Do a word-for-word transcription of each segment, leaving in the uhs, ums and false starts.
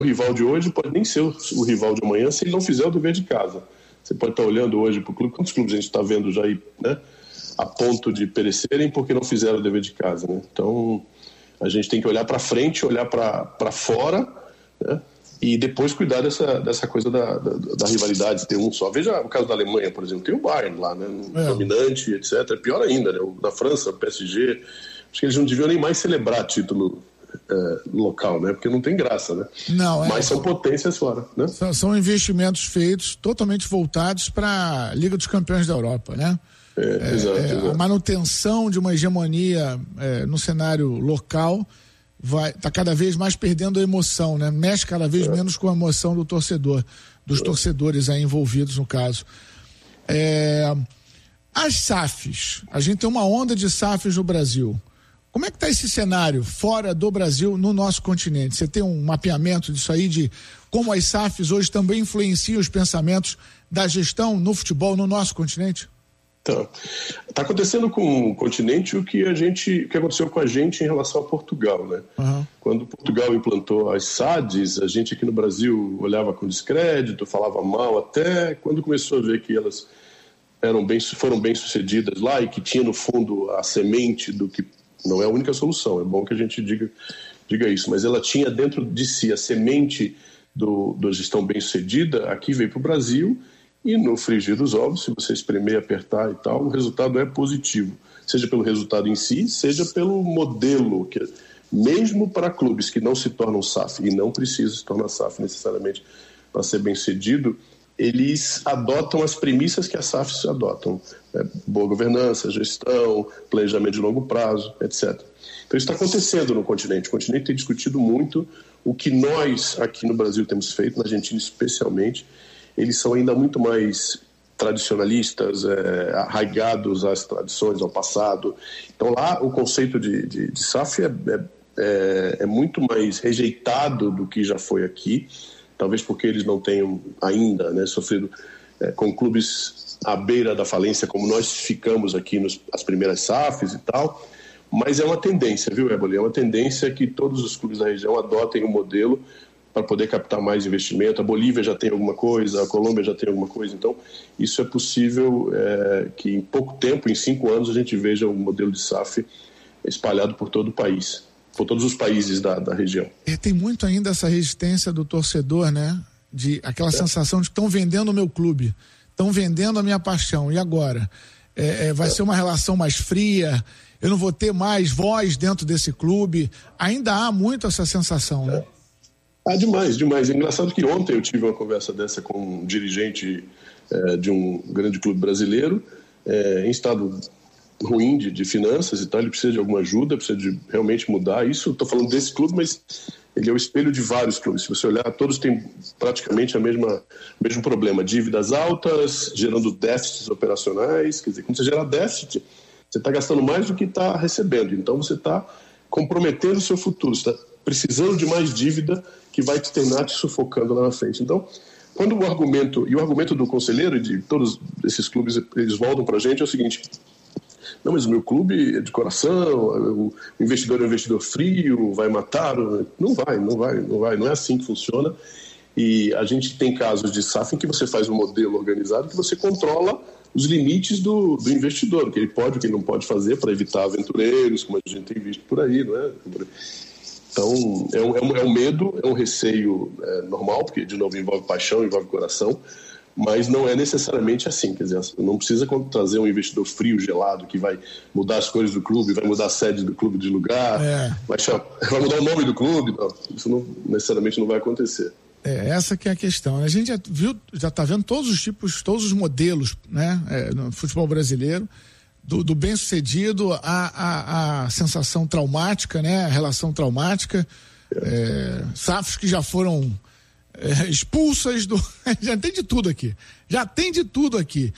o rival de hoje pode nem ser o, o rival de amanhã se ele não fizer o dever de casa. Você pode estar olhando hoje para o clube, quantos clubes a gente está vendo já aí, né, a ponto de perecerem porque não fizeram o dever de casa, né? Então, a gente tem que olhar para frente, olhar para fora, né, e depois cuidar dessa, dessa coisa da, da, da rivalidade, ter um só. Veja o caso da Alemanha, por exemplo, tem o Bayern lá, né, é. dominante, etcétera. Pior ainda, né, o da França, o P S G, acho que eles não deviam nem mais celebrar título É, local, né? Porque não tem graça, né? Não, é, mas são potências fora, né? São, são investimentos feitos totalmente voltados para a Liga dos Campeões da Europa, né? É, é, exato, é, exato. A manutenção de uma hegemonia é, no cenário local vai tá cada vez mais perdendo a emoção, né? Mexe cada vez é. menos com a emoção do torcedor, dos é. torcedores aí envolvidos no caso. É, as S A Fs, a gente tem uma onda de S A Fs no Brasil. Como é que está esse cenário fora do Brasil, no nosso continente? Você tem um mapeamento disso aí, de como as S A Fs hoje também influenciam os pensamentos da gestão no futebol no nosso continente? Então, está acontecendo com o continente o que, a gente, o que aconteceu com a gente em relação a Portugal, né? Uhum. Quando Portugal implantou as S A Ds, a gente aqui no Brasil olhava com descrédito, falava mal até, quando começou a ver que elas eram bem, foram bem sucedidas lá e que tinha no fundo a semente do que não é a única solução, é bom que a gente diga, diga isso, mas ela tinha dentro de si a semente do, da gestão bem-sucedida, aqui veio para o Brasil, e no frigir dos ovos, se você espremer, apertar e tal, o resultado é positivo, seja pelo resultado em si, seja pelo modelo, que mesmo para clubes que não se tornam S A F, e não precisam se tornar S A F necessariamente para ser bem-sucedido, eles adotam as premissas que as S A Fs adotam, né? Boa governança, gestão, planejamento de longo prazo, etcétera. Então isso está acontecendo no continente. O continente tem discutido muito o que nós aqui no Brasil temos feito, na Argentina especialmente. Eles são ainda muito mais tradicionalistas, é, arraigados às tradições, ao passado. Então lá o conceito de, de, de S A F é, é, é muito mais rejeitado do que já foi aqui, talvez porque eles não tenham ainda, né, sofrido é, com clubes à beira da falência, como nós ficamos aqui nas as primeiras S A Fs e tal, mas é uma tendência, viu, Éboli? É uma tendência que todos os clubes da região adotem um modelo para poder captar mais investimento. A Bolívia já tem alguma coisa, a Colômbia já tem alguma coisa, então isso é possível é, que em pouco tempo, em cinco anos, a gente veja um modelo de S A F espalhado por todo o país. Por todos os países da, da região. É, tem muito ainda essa resistência do torcedor, né? De aquela é. sensação de que estão vendendo o meu clube, estão vendendo a minha paixão, e agora? É, é, vai é. ser uma relação mais fria, eu não vou ter mais voz dentro desse clube. Ainda há muito essa sensação, né? É. Ah, demais, demais. É engraçado que ontem eu tive uma conversa dessa com um dirigente é, de um grande clube brasileiro, é, em estado ruim de, de finanças e tal, ele precisa de alguma ajuda, precisa de realmente mudar isso. Estou falando desse clube, mas ele é o espelho de vários clubes. Se você olhar, todos têm praticamente a mesma, o mesmo problema, dívidas altas, gerando déficits operacionais. Quer dizer, quando você gera déficit, você está gastando mais do que está recebendo, então você está comprometendo o seu futuro, você está precisando de mais dívida que vai te terminar te sufocando lá na frente. Então, quando o argumento, e o argumento do conselheiro e de todos esses clubes, eles voltam para a gente, é o seguinte: não, mas o meu clube é de coração, o investidor é um investidor frio, vai matar. Não vai, não vai, não vai, não é assim que funciona. E a gente tem casos de S A F em que você faz um modelo organizado que você controla os limites do, do investidor, o que ele pode, o que ele não pode fazer para evitar aventureiros, como a gente tem visto por aí, não é? Então, é um, é um, é um medo, é um receio é, normal, porque, de novo, envolve paixão, envolve coração, mas não é necessariamente assim, quer dizer, não precisa trazer um investidor frio, gelado, que vai mudar as cores do clube, vai mudar a sede do clube de lugar, é. vai, chamar, vai mudar o nome do clube, não, isso não, necessariamente não vai acontecer. É, essa que é a questão, né? A gente já viu, já está vendo todos os tipos, todos os modelos, né, é, no futebol brasileiro, do, do bem-sucedido à, à, à sensação traumática, né, a relação traumática, é. É, S A Fs que já foram É, expulsas do... já tem de tudo aqui, já tem de tudo aqui.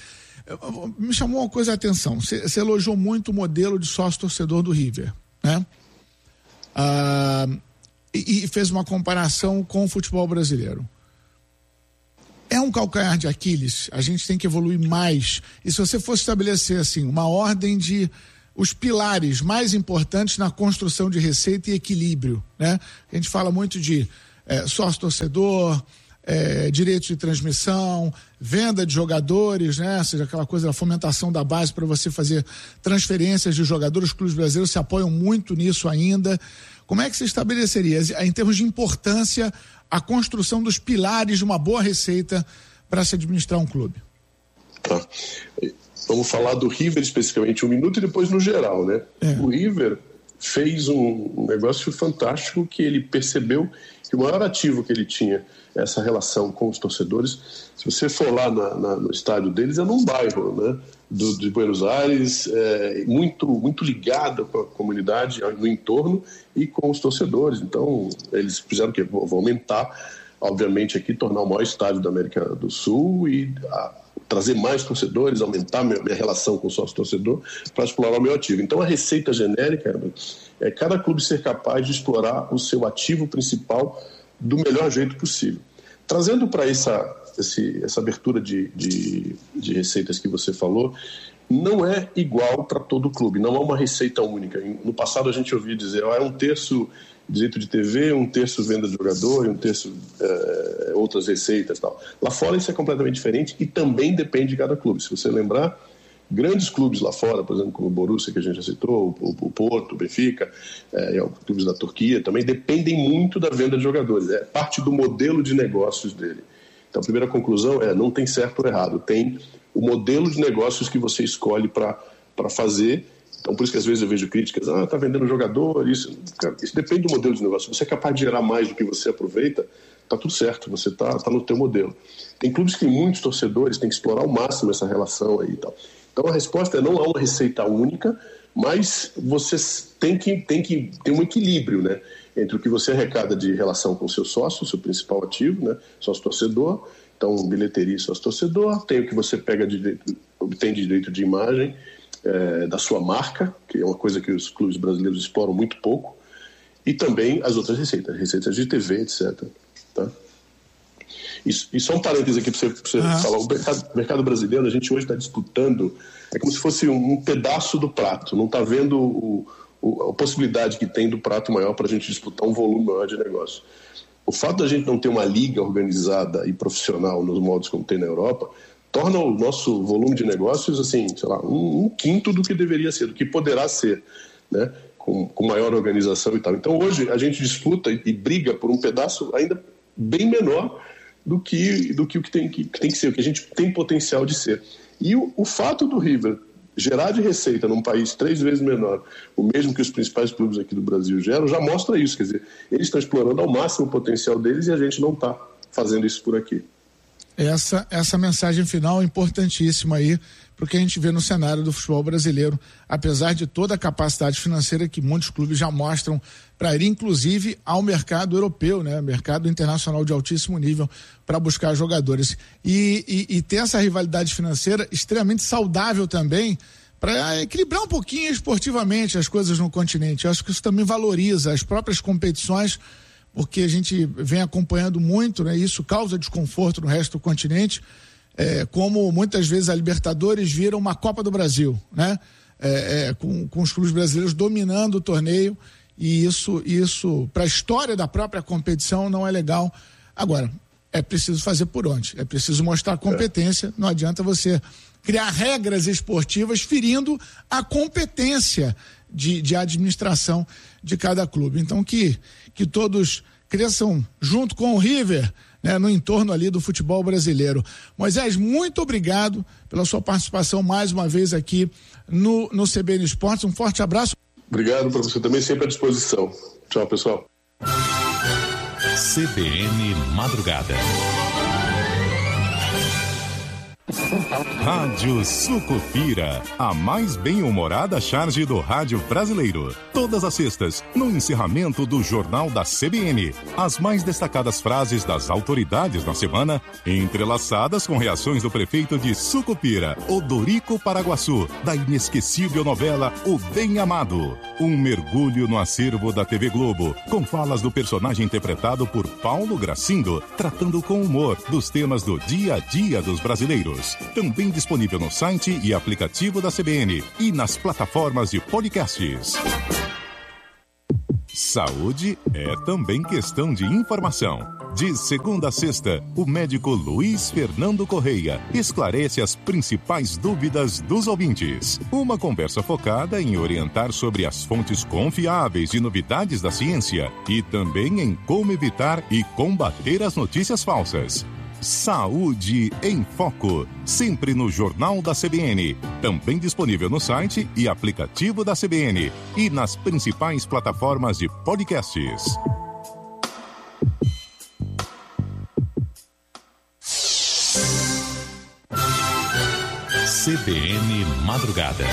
Me chamou uma coisa a atenção, você elogiou muito o modelo de sócio-torcedor do River, né? Ah, e, e fez uma comparação com o futebol brasileiro. É um calcanhar de Aquiles, a gente tem que evoluir mais, e se você fosse estabelecer assim, uma ordem de os pilares mais importantes na construção de receita e equilíbrio, né? A gente fala muito de é, sócio-torcedor, é, direitos de transmissão, venda de jogadores, né? Ou seja, aquela coisa da fomentação da base para você fazer transferências de jogadores. Os clubes brasileiros se apoiam muito nisso ainda. Como é que se estabeleceria, em termos de importância, a construção dos pilares de uma boa receita para se administrar um clube? Tá. Vamos falar do River especificamente um minuto e depois no geral, né? É. O River fez um negócio fantástico, que ele percebeu que o maior ativo que ele tinha, essa relação com os torcedores, se você for lá na, na, no estádio deles, é num bairro, né, do, de Buenos Aires, é, muito, muito ligado com a comunidade no entorno e com os torcedores. Então, eles fizeram o quê? Vão aumentar, obviamente, aqui, tornar o maior estádio da América do Sul e a, trazer mais torcedores, aumentar minha, minha relação com o sócio-torcedor para explorar o meu ativo. Então, a receita genérica é cada clube ser capaz de explorar o seu ativo principal do melhor jeito possível. Trazendo para essa, essa abertura de, de, de receitas que você falou, não é igual para todo clube, não é uma receita única. No passado a gente ouvia dizer, ó, é um terço direito de T V, um terço venda de jogador, um terço é, outras receitas e tal. Lá fora isso é completamente diferente e também depende de cada clube. Se você lembrar, grandes clubes lá fora, por exemplo, como o Borussia, que a gente já citou, o, o Porto, o Benfica, é, os clubes da Turquia, também dependem muito da venda de jogadores. É parte do modelo de negócios dele. Então, a primeira conclusão é, não tem certo ou errado, tem o modelo de negócios que você escolhe para fazer. Então, por isso que às vezes eu vejo críticas, ah, tá vendendo jogador, isso. Cara, isso depende do modelo de negócio. Se você é capaz de gerar mais do que você aproveita, tá tudo certo, você tá, tá no teu modelo. Tem clubes que têm muitos torcedores, tem que explorar ao máximo essa relação aí e tal. Então, a resposta é, não há uma receita única, mas você tem que, tem que ter um equilíbrio, né, entre o que você arrecada de relação com o seu sócio, o seu principal ativo, né, sócio-torcedor, então bilheteria e sócio-torcedor, tem o que você pega de direito, obtém de direito de imagem, é, da sua marca, que é uma coisa que os clubes brasileiros exploram muito pouco, e também as outras receitas, receitas de T V, etcétera. Tá? E, e só um parênteses aqui para você, pra você ah. falar, o mercado, mercado brasileiro, a gente hoje está disputando, é como se fosse um, um pedaço do prato, não está vendo o, o, a possibilidade que tem do prato maior para a gente disputar um volume maior de negócio. O fato da gente não ter uma liga organizada e profissional nos modos como tem na Europa, torna o nosso volume de negócios, assim, sei lá, um, um quinto do que deveria ser, do que poderá ser, né? Com, com maior organização e tal. Então hoje a gente disputa e, e briga por um pedaço ainda bem menor do que, do que o que tem que, que tem que ser, o que a gente tem potencial de ser. E o, o fato do River gerar de receita num país três vezes menor, o mesmo que os principais clubes aqui do Brasil geram, já mostra isso. Quer dizer, eles estão explorando ao máximo o potencial deles e a gente não está fazendo isso por aqui. Essa, essa mensagem final é importantíssima aí, porque a gente vê no cenário do futebol brasileiro, apesar de toda a capacidade financeira que muitos clubes já mostram para ir, inclusive, ao mercado europeu, né? Mercado internacional de altíssimo nível para buscar jogadores. E, e, e ter essa rivalidade financeira extremamente saudável também, para equilibrar um pouquinho esportivamente as coisas no continente. Eu acho que isso também valoriza as próprias competições, porque a gente vem acompanhando muito, né? Isso causa desconforto no resto do continente, é, como muitas vezes a Libertadores vira uma Copa do Brasil, né? É, é, com, com os clubes brasileiros dominando o torneio, e isso, isso para a história da própria competição não é legal. Agora, é preciso fazer por onde? É preciso mostrar competência, não adianta você criar regras esportivas ferindo a competência de, de administração de cada clube. Então que, que todos cresçam junto com o River, né, no entorno ali do futebol brasileiro. Moisés, muito obrigado pela sua participação mais uma vez aqui no, no C B N Esportes. Um forte abraço. Obrigado para você também, sempre à disposição. Tchau, pessoal. C B N Madrugada. Rádio Sucupira, a mais bem-humorada charge do rádio brasileiro. Todas as sextas, no encerramento do Jornal da C B N. As mais destacadas frases das autoridades da semana, entrelaçadas com reações do prefeito de Sucupira, Odorico Paraguaçu, da inesquecível novela O Bem Amado. Um mergulho no acervo da T V Globo, com falas do personagem interpretado por Paulo Gracindo, tratando com humor dos temas do dia a dia dos brasileiros. Também disponível no site e aplicativo da C B N e nas plataformas de podcasts. Saúde é também questão de informação. De segunda a sexta, o médico Luiz Fernando Correia esclarece as principais dúvidas dos ouvintes. Uma conversa focada em orientar sobre as fontes confiáveis e novidades da ciência e também em como evitar e combater as notícias falsas. Saúde em Foco, sempre no Jornal da C B N, também disponível no site e aplicativo da C B N e nas principais plataformas de podcasts. C B N Madrugada.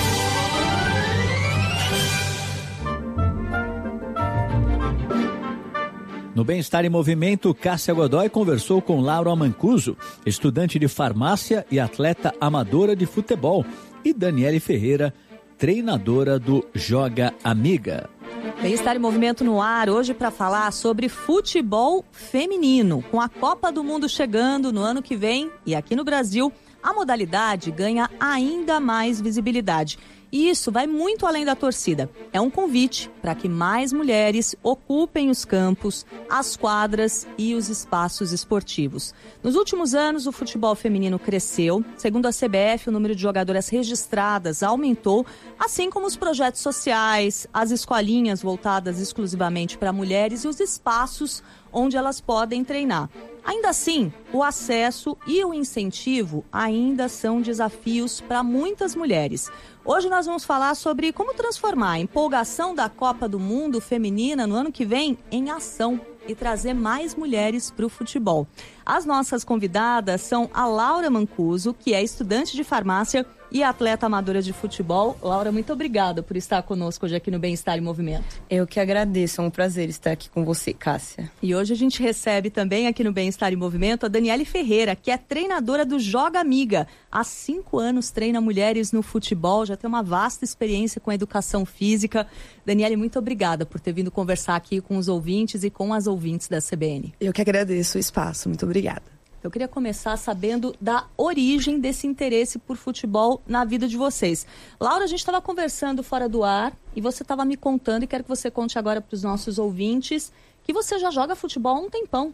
No Bem-Estar em Movimento, Cássia Godoy conversou com Laura Mancuso, estudante de farmácia e atleta amadora de futebol, e Daniele Ferreira, treinadora do Joga Amiga. Bem-Estar em Movimento no ar, hoje para falar sobre futebol feminino. Com a Copa do Mundo chegando no ano que vem e aqui no Brasil, a modalidade ganha ainda mais visibilidade. E isso vai muito além da torcida. É um convite para que mais mulheres ocupem os campos, as quadras e os espaços esportivos. Nos últimos anos, o futebol feminino cresceu. Segundo a C B F, o número de jogadoras registradas aumentou, assim como os projetos sociais, as escolinhas voltadas exclusivamente para mulheres e os espaços onde elas podem treinar. Ainda assim, o acesso e o incentivo ainda são desafios para muitas mulheres. Hoje nós vamos falar sobre como transformar a empolgação da Copa do Mundo feminina no ano que vem em ação e trazer mais mulheres para o futebol. As nossas convidadas são a Laura Mancuso, que é estudante de farmácia e atleta amadora de futebol. Laura, muito obrigada por estar conosco hoje aqui no Bem-Estar em Movimento. Eu que agradeço, é um prazer estar aqui com você, Cássia. E hoje a gente recebe também aqui no Bem-Estar em Movimento a Daniele Ferreira, que é treinadora do Joga Amiga. Há cinco anos treina mulheres no futebol, já tem uma vasta experiência com a educação física. Daniele, muito obrigada por ter vindo conversar aqui com os ouvintes e com as ouvintes da C B N. Eu que agradeço o espaço, muito obrigada. Eu queria começar sabendo da origem desse interesse por futebol na vida de vocês. Laura, a gente estava conversando fora do ar e você estava me contando, e quero que você conte agora para os nossos ouvintes, que você já joga futebol há um tempão.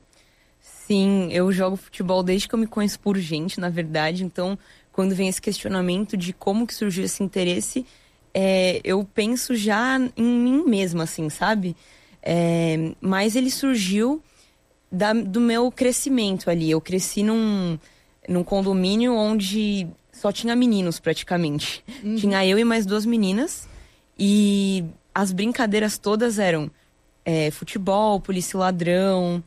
Sim, eu jogo futebol desde que eu me conheço por gente, na verdade. Então, quando vem esse questionamento de como que surgiu esse interesse, é, eu penso já em mim mesma, assim, sabe? É, mas ele surgiu Da, do meu crescimento ali. Eu cresci num, num condomínio onde só tinha meninos, praticamente. Uhum. Tinha eu e mais duas meninas. E as brincadeiras todas eram é, futebol, polícia e ladrão.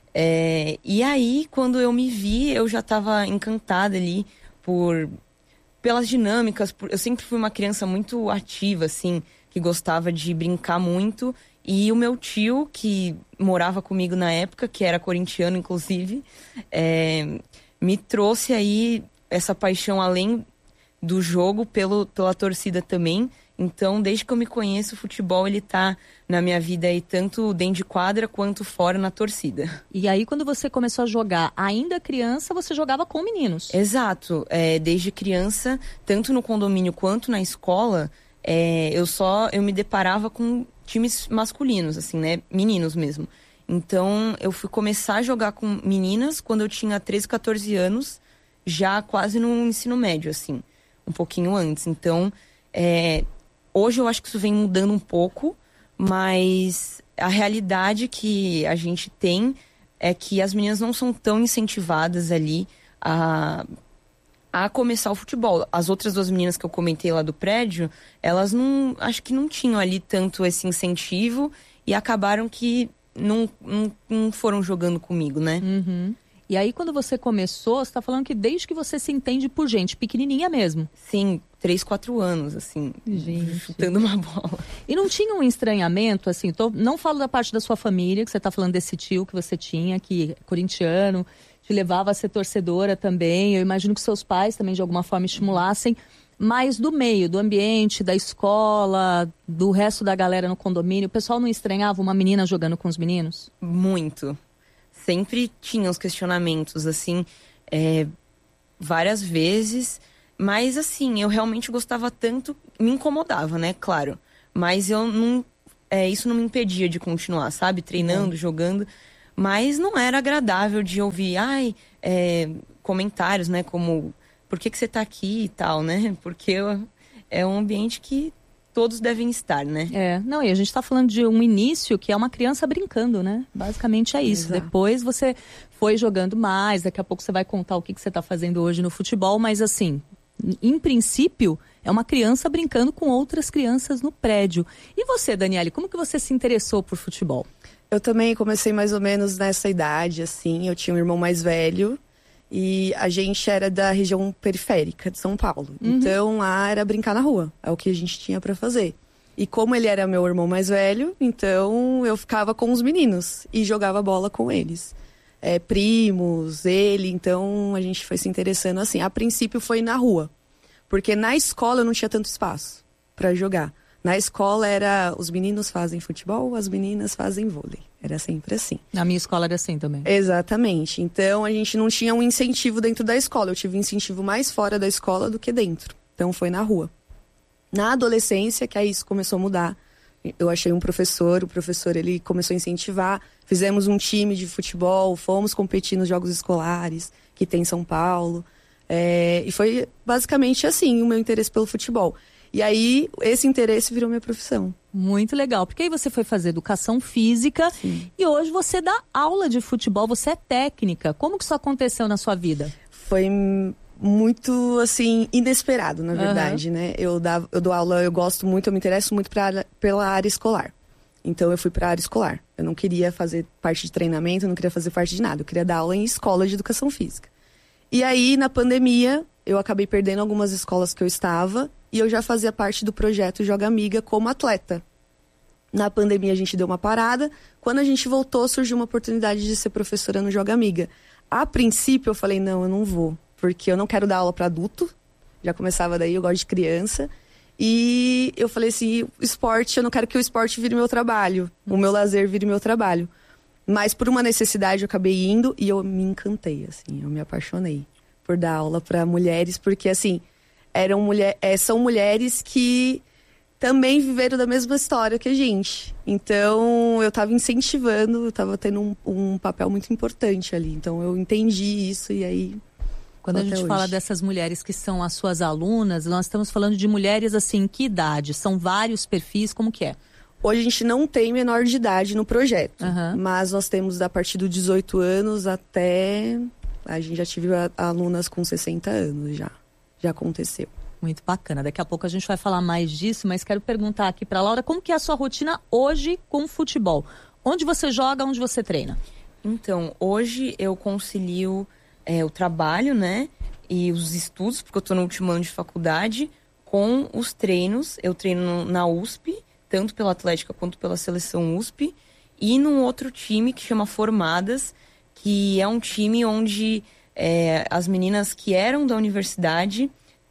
É, e aí, quando eu me vi, eu já estava encantada ali por, pelas dinâmicas. Por, eu sempre fui uma criança muito ativa, assim, que gostava de brincar muito. E o meu tio, que morava comigo na época, que era corintiano, inclusive, é, me trouxe aí essa paixão, além do jogo, pelo, pela torcida também. Então, desde que eu me conheço, o futebol, ele tá na minha vida aí, tanto dentro de quadra, quanto fora na torcida. E aí, quando você começou a jogar, ainda criança, você jogava com meninos? Exato. É, desde criança, tanto no condomínio quanto na escola, é, eu só eu me deparava com times masculinos, assim, né? Meninos mesmo. Então, eu fui começar a jogar com meninas quando eu tinha treze, quatorze anos, já quase no ensino médio, assim. Um pouquinho antes. Então, é, hoje eu acho que isso vem mudando um pouco, mas a realidade que a gente tem é que as meninas não são tão incentivadas ali a... a começar o futebol. As outras duas meninas que eu comentei lá do prédio, elas não, acho que não tinham ali tanto esse incentivo e acabaram que não, não, não foram jogando comigo, né? Uhum. E aí, quando você começou, você tá falando que desde que você se entende por gente, pequenininha mesmo. Sim, três, quatro anos, assim, gente, chutando uma bola. E não tinha um estranhamento, assim, tô, não falo da parte da sua família, que você tá falando desse tio que você tinha, que é corintiano, te levava a ser torcedora também. Eu imagino que seus pais também de alguma forma estimulassem, mas do meio, do ambiente, da escola, do resto da galera no condomínio, o pessoal não estranhava uma menina jogando com os meninos? Muito. Sempre tinha os questionamentos, assim, é, várias vezes, mas assim, eu realmente gostava tanto, me incomodava, né, claro, mas eu não é, isso não me impedia de continuar, sabe? Treinando, jogando. Mas não era agradável de ouvir, ai, é, comentários, né? Como, por que, que você tá aqui e tal, né? Porque é um ambiente que todos devem estar, né? É, não, e a gente tá falando de um início que é uma criança brincando, né? Basicamente é isso. Exato. Depois você foi jogando mais, daqui a pouco você vai contar o que, que você tá fazendo hoje no futebol, mas assim, em princípio, é uma criança brincando com outras crianças no prédio. E você, Daniele, como que você se interessou por futebol? Eu também comecei mais ou menos nessa idade, assim. Eu tinha um irmão mais velho e a gente era da região periférica de São Paulo. Uhum. Então, lá era brincar na rua. É o que a gente tinha pra fazer. E como ele era meu irmão mais velho, então eu ficava com os meninos e jogava bola com eles. É, primos, ele, então a gente foi se interessando assim. A princípio foi na rua, porque na escola eu não tinha tanto espaço pra jogar. Na escola era, os meninos fazem futebol, as meninas fazem vôlei. Era sempre assim. Na minha escola era assim também. Exatamente. Então a gente não tinha um incentivo dentro da escola. Eu tive um incentivo mais fora da escola do que dentro. Então foi na rua. Na adolescência, que aí isso começou a mudar. Eu achei um professor, o professor ele começou a incentivar. Fizemos um time de futebol, fomos competir nos jogos escolares, que tem em São Paulo. É, e foi basicamente assim o meu interesse pelo futebol. E aí, esse interesse virou minha profissão. Muito legal, porque aí você foi fazer educação física. Sim. E hoje você dá aula de futebol, você é técnica. Como que isso aconteceu na sua vida? Foi muito, assim, inesperado, na verdade, uhum. né? Eu, dava, eu dou aula, eu gosto muito, eu me interesso muito pra, pela área escolar. Então, eu fui para a área escolar. Eu não queria fazer parte de treinamento, eu não queria fazer parte de nada. Eu queria dar aula em escola de educação física. E aí, na pandemia, eu acabei perdendo algumas escolas que eu estava e eu já fazia parte do projeto Joga Amiga como atleta. Na pandemia, a gente deu uma parada. Quando a gente voltou, surgiu uma oportunidade de ser professora no Joga Amiga. A princípio, eu falei, não, eu não vou. Porque eu não quero dar aula para adulto. Já começava daí, eu gosto de criança. E eu falei assim, esporte, eu não quero que o esporte vire meu trabalho. O meu lazer vire meu trabalho. Mas por uma necessidade eu acabei indo e eu me encantei, assim. Eu me apaixonei por dar aula para mulheres. Porque, assim, eram mulher, é, são mulheres que também viveram da mesma história que a gente. Então, eu estava incentivando, eu estava tendo um, um papel muito importante ali. Então, eu entendi isso e aí... Quando a gente hoje. fala dessas mulheres que são as suas alunas, nós estamos falando de mulheres, assim, que idade? São vários perfis, como que é? Hoje a gente não tem menor de idade no projeto, uhum. mas nós temos a partir dos dezoito anos até... A gente já tive alunas com sessenta anos já, já aconteceu. Muito bacana, daqui a pouco a gente vai falar mais disso, mas quero perguntar aqui para a Laura, como que é a sua rotina hoje com o futebol? Onde você joga, onde você treina? Então, hoje eu concilio... É, o trabalho, né, e os estudos, porque eu estou no último ano de faculdade, com os treinos. Eu treino na U S P, tanto pela Atlética quanto pela Seleção U S P, e num outro time que chama Formadas, que é um time onde é, as meninas que eram da universidade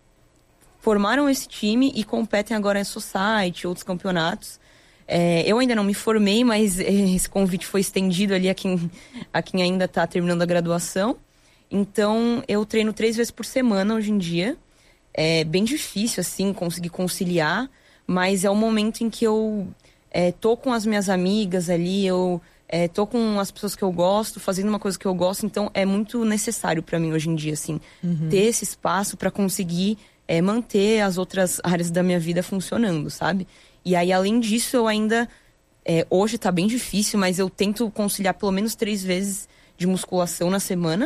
formaram esse time e competem agora em Society, outros campeonatos. É, eu ainda não me formei, mas esse convite foi estendido ali a quem, a quem ainda está terminando a graduação. Então, eu treino três vezes por semana hoje em dia. É bem difícil, assim, conseguir conciliar. Mas é o momento em que eu é, tô com as minhas amigas ali, eu é, tô com as pessoas que eu gosto, fazendo uma coisa que eu gosto. Então, é muito necessário para mim hoje em dia, assim, uhum. ter esse espaço para conseguir é, manter as outras áreas da minha vida funcionando, sabe? E aí, além disso, eu ainda... É, hoje tá bem difícil, mas eu tento conciliar pelo menos três vezes de musculação na semana.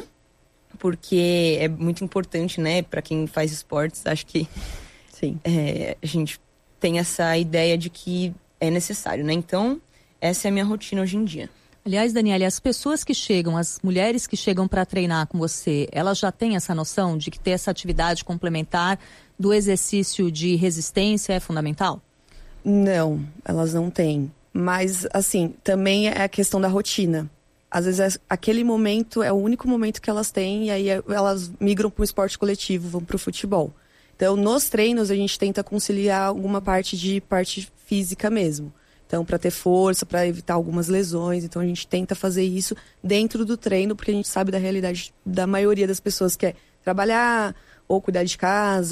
Porque é muito importante, né, para quem faz esportes, acho que sim, é, a gente tem essa ideia de que é necessário, né? Então, essa é a minha rotina hoje em dia. Aliás, Daniele, as pessoas que chegam, as mulheres que chegam para treinar com você, elas já têm essa noção de que ter essa atividade complementar do exercício de resistência é fundamental? Não, elas não têm. Mas, assim, também é a questão da rotina. Às vezes, aquele momento é o único momento que elas têm e aí elas migram para o esporte coletivo, vão para o futebol. Então, nos treinos, a gente tenta conciliar alguma parte de parte física mesmo. Então, para ter força, para evitar algumas lesões. Então, a gente tenta fazer isso dentro do treino, porque a gente sabe da realidade da maioria das pessoas que é trabalhar ou cuidar de casa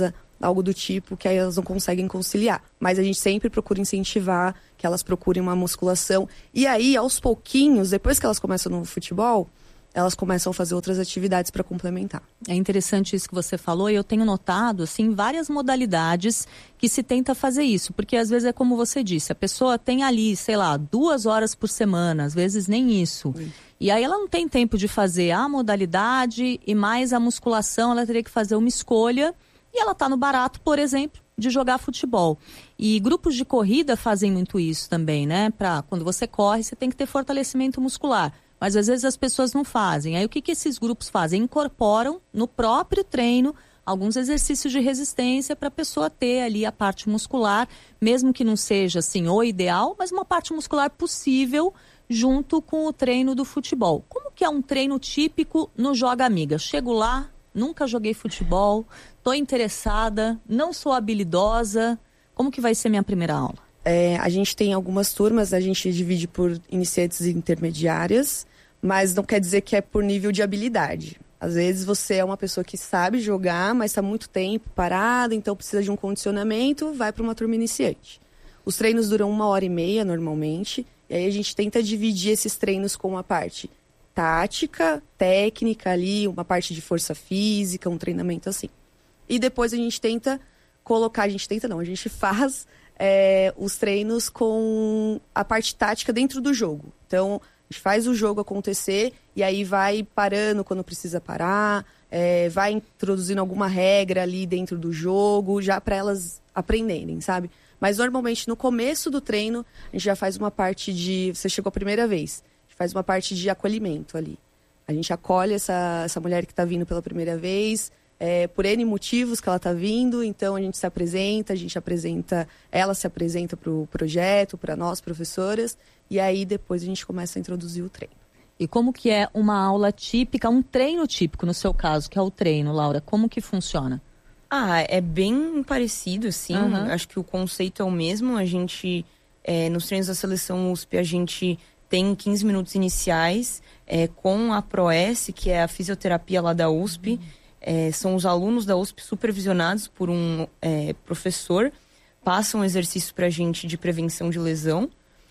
algo do tipo, que aí elas não conseguem conciliar. Mas a gente sempre procura incentivar que elas procurem uma musculação. E aí, aos pouquinhos, depois que elas começam no futebol, elas começam a fazer outras atividades para complementar. É interessante isso que você falou, e eu tenho notado, assim, várias modalidades que se tenta fazer isso, porque às vezes é como você disse, a pessoa tem ali, sei lá, duas horas por semana, às vezes nem isso. Sim. E aí ela não tem tempo de fazer a modalidade e mais a musculação, ela teria que fazer uma escolha, e ela está no barato, por exemplo, de jogar futebol. E grupos de corrida fazem muito isso também, né? Pra, quando você corre, você tem que ter fortalecimento muscular. Mas às vezes as pessoas não fazem. Aí o que, que esses grupos fazem? Incorporam no próprio treino alguns exercícios de resistência para a pessoa ter ali a parte muscular, mesmo que não seja assim o ideal, mas uma parte muscular possível junto com o treino do futebol. Como que é um treino típico no Joga Amiga? Chego lá, nunca joguei futebol, estou interessada, não sou habilidosa. Como que vai ser minha primeira aula? É, a gente tem algumas turmas, a gente divide por iniciantes e intermediárias, mas não quer dizer que é por nível de habilidade. Às vezes você é uma pessoa que sabe jogar, mas está muito tempo parada, então precisa de um condicionamento, vai para uma turma iniciante. Os treinos duram uma hora e meia normalmente, e aí a gente tenta dividir esses treinos com uma parte tática, técnica ali, uma parte de força física, um treinamento assim. E depois a gente tenta colocar, a gente tenta não, a gente faz é, os treinos com a parte tática dentro do jogo. Então, a gente faz o jogo acontecer e aí vai parando quando precisa parar, é, vai introduzindo alguma regra ali dentro do jogo, já para elas aprenderem, sabe? Mas normalmente no começo do treino, a gente já faz uma parte de... Você chegou a primeira vez, a gente faz uma parte de acolhimento ali. A gente acolhe essa, essa mulher que está vindo pela primeira vez, é, por N motivos que ela está vindo, então a gente se apresenta, a gente apresenta, ela se apresenta para o projeto, para nós, professoras, e aí depois a gente começa a introduzir o treino. E como que é uma aula típica, um treino típico, no seu caso, que é o treino, Laura? Como que funciona? Ah, é bem parecido, assim. Uhum. Acho que o conceito é o mesmo. A gente, é, nos treinos da Seleção U S P, a gente tem quinze minutos iniciais é, com a ProS, que é a fisioterapia lá da U S P. Uhum. É, são os alunos da U S P supervisionados por um é, professor. Passam exercícios pra gente de prevenção de lesão.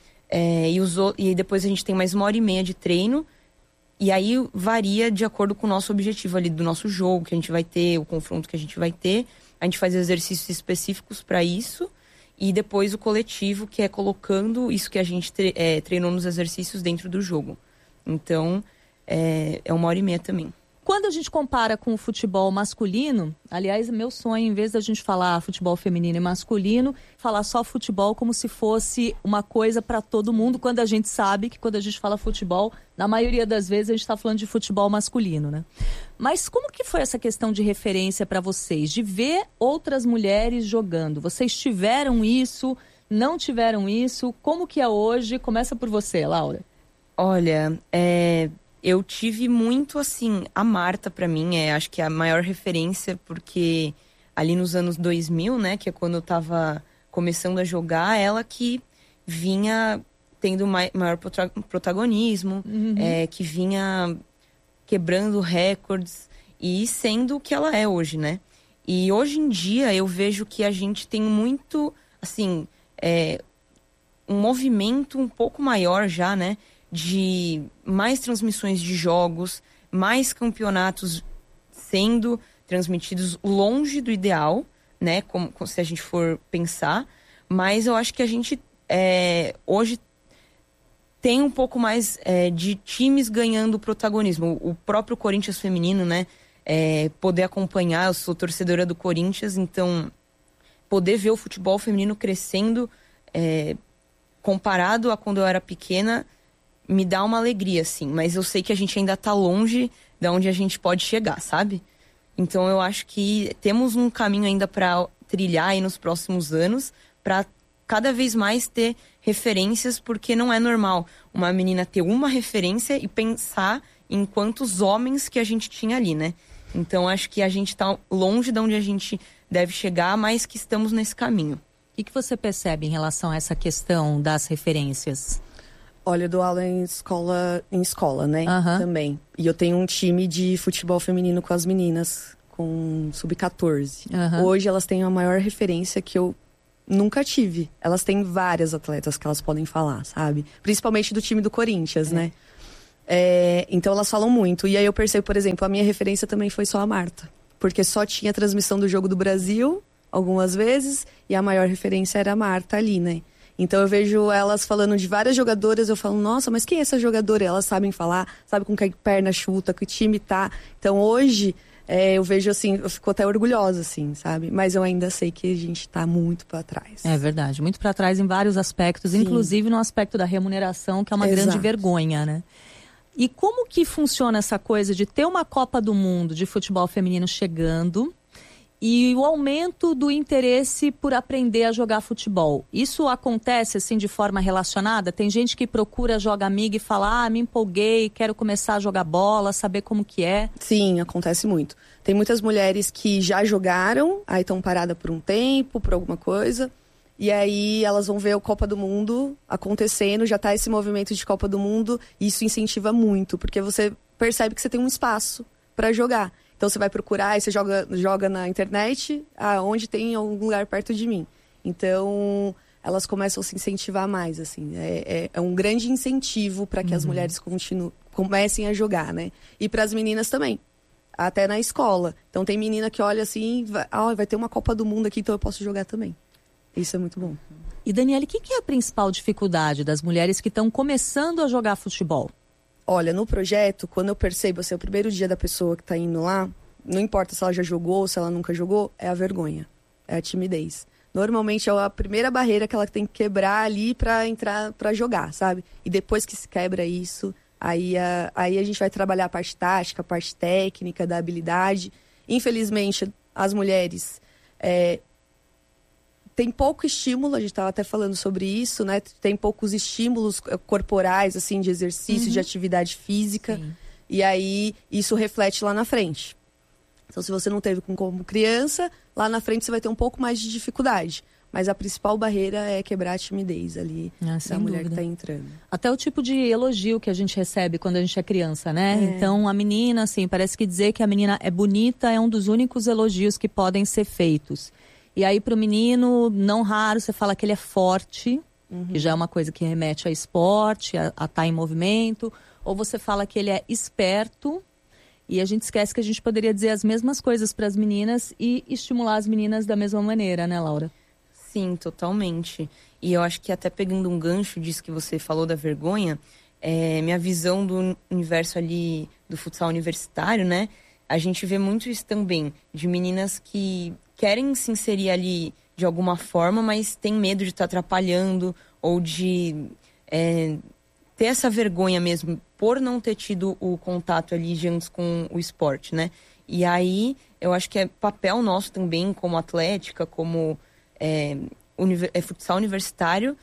É, e, os, e depois a gente tem mais uma hora e meia de treino. E aí varia de acordo com o nosso objetivo ali do nosso jogo, que a gente vai ter, o confronto que a gente vai ter. A gente faz exercícios específicos para isso. E depois o coletivo, que é colocando isso que a gente tre- é, treinou nos exercícios dentro do jogo. Então, é, é uma hora e meia também. Quando a gente compara com o futebol masculino, aliás, meu sonho, em vez da gente falar futebol feminino e masculino, falar só futebol como se fosse uma coisa para todo mundo, quando a gente sabe que quando a gente fala futebol, na maioria das vezes a gente está falando de futebol masculino, né? Mas como que foi essa questão de referência para vocês, de ver outras mulheres jogando? Vocês tiveram isso, não tiveram isso? Como que é hoje? Começa por você, Laura. Olha, é... eu tive muito, assim, a Marta pra mim é, acho que é a maior referência, porque ali nos anos dois mil, né, que é quando eu tava começando a jogar, ela que vinha tendo mai- maior protagonismo, uhum. é, que vinha quebrando recordes e sendo o que ela é hoje, né. E hoje em dia eu vejo que a gente tem muito, assim, é, um movimento um pouco maior já, né, de mais transmissões de jogos, mais campeonatos sendo transmitidos longe do ideal, né, como, como se a gente for pensar, mas eu acho que a gente é, hoje tem um pouco mais é, de times ganhando protagonismo. O próprio Corinthians feminino, né, é, poder acompanhar, eu sou torcedora do Corinthians, então poder ver o futebol feminino crescendo é, comparado a quando eu era pequena, me dá uma alegria, assim, mas eu sei que a gente ainda tá longe de onde a gente pode chegar, sabe? Então eu acho que temos um caminho ainda para trilhar aí nos próximos anos, para cada vez mais ter referências, porque não é normal uma menina ter uma referência e pensar em quantos homens que a gente tinha ali, né? Então acho que a gente tá longe de onde a gente deve chegar, mas que estamos nesse caminho. O que, que você percebe em relação a essa questão das referências? Olha, eu dou aula em escola, em escola, né? Uhum. Também. E eu tenho um time de futebol feminino com as meninas, com sub quatorze. Uhum. Hoje elas têm a maior referência que eu nunca tive. Elas têm várias atletas que elas podem falar, sabe? Principalmente do time do Corinthians, é. né? É, então elas falam muito. E aí eu percebo, por exemplo, a minha referência também foi só a Marta. Porque só tinha transmissão do Jogo do Brasil, algumas vezes, e a maior referência era a Marta ali, né? Então eu vejo elas falando de várias jogadoras, eu falo, nossa, mas quem é essa jogadora? Elas sabem falar, sabem com que perna chuta, que time tá. Então hoje, é, eu vejo assim, eu fico até orgulhosa, assim, sabe? Mas eu ainda sei que a gente tá muito para trás. É verdade, muito para trás em vários aspectos, Sim. inclusive no aspecto da remuneração, que é uma Exato. grande vergonha, né? E como que funciona essa coisa de ter uma Copa do Mundo de futebol feminino chegando e o aumento do interesse por aprender a jogar futebol? Isso acontece assim de forma relacionada? Tem gente que procura, joga amiga e fala, ah, me empolguei, quero começar a jogar bola, saber como que é. Sim, acontece muito. Tem muitas mulheres que já jogaram, aí estão paradas por um tempo, por alguma coisa, e aí elas vão ver a Copa do Mundo acontecendo, já tá esse movimento de Copa do Mundo, e isso incentiva muito, porque você percebe que você tem um espaço para jogar. Então você vai procurar e você joga, joga na internet, aonde tem algum lugar perto de mim. Então elas começam a se incentivar mais, assim. É, é, é um grande incentivo para que uhum. as mulheres continu, comecem a jogar, né? E para as meninas também, até na escola. Então tem menina que olha assim, vai, ah, vai ter uma Copa do Mundo aqui, então eu posso jogar também. Isso é muito bom. E Daniele, o que, que é a principal dificuldade das mulheres que estão começando a jogar futebol? Olha, no projeto, quando eu percebo, assim, o primeiro dia da pessoa que tá indo lá, não importa se ela já jogou ou se ela nunca jogou, é a vergonha, é a timidez. Normalmente é a primeira barreira que ela tem que quebrar ali pra entrar, pra jogar, sabe? E depois que se quebra isso, aí a, aí a gente vai trabalhar a parte tática, a parte técnica, da habilidade. Infelizmente, as mulheres... É, tem pouco estímulo, a gente estava até falando sobre isso, né? Tem poucos estímulos corporais, assim, de exercício, uhum. de atividade física. Sim. E aí, isso reflete lá na frente. Então, se você não teve como criança, lá na frente você vai ter um pouco mais de dificuldade. Mas a principal barreira é quebrar a timidez ali ah, da mulher dúvida. que está entrando. Até o tipo de elogio que a gente recebe quando a gente é criança, né? É. Então, a menina, assim, parece que dizer que a menina é bonita é um dos únicos elogios que podem ser feitos. E aí, para o menino, não raro, você fala que ele é forte, uhum. que já é uma coisa que remete a esporte, a estar em movimento. Ou você fala que ele é esperto, e a gente esquece que a gente poderia dizer as mesmas coisas para as meninas e estimular as meninas da mesma maneira, né, Laura? Sim, totalmente. E eu acho que até pegando um gancho disso que você falou da vergonha, é, minha visão do universo ali, do futsal universitário, né? A gente vê muito isso também, de meninas que querem se inserir ali de alguma forma, mas tem medo de estar atrapalhando ou de é, ter essa vergonha mesmo por não ter tido o contato ali de antes com o esporte, né? E aí, eu acho que é papel nosso também, como atlética, como é, univer, é, futsal universitário,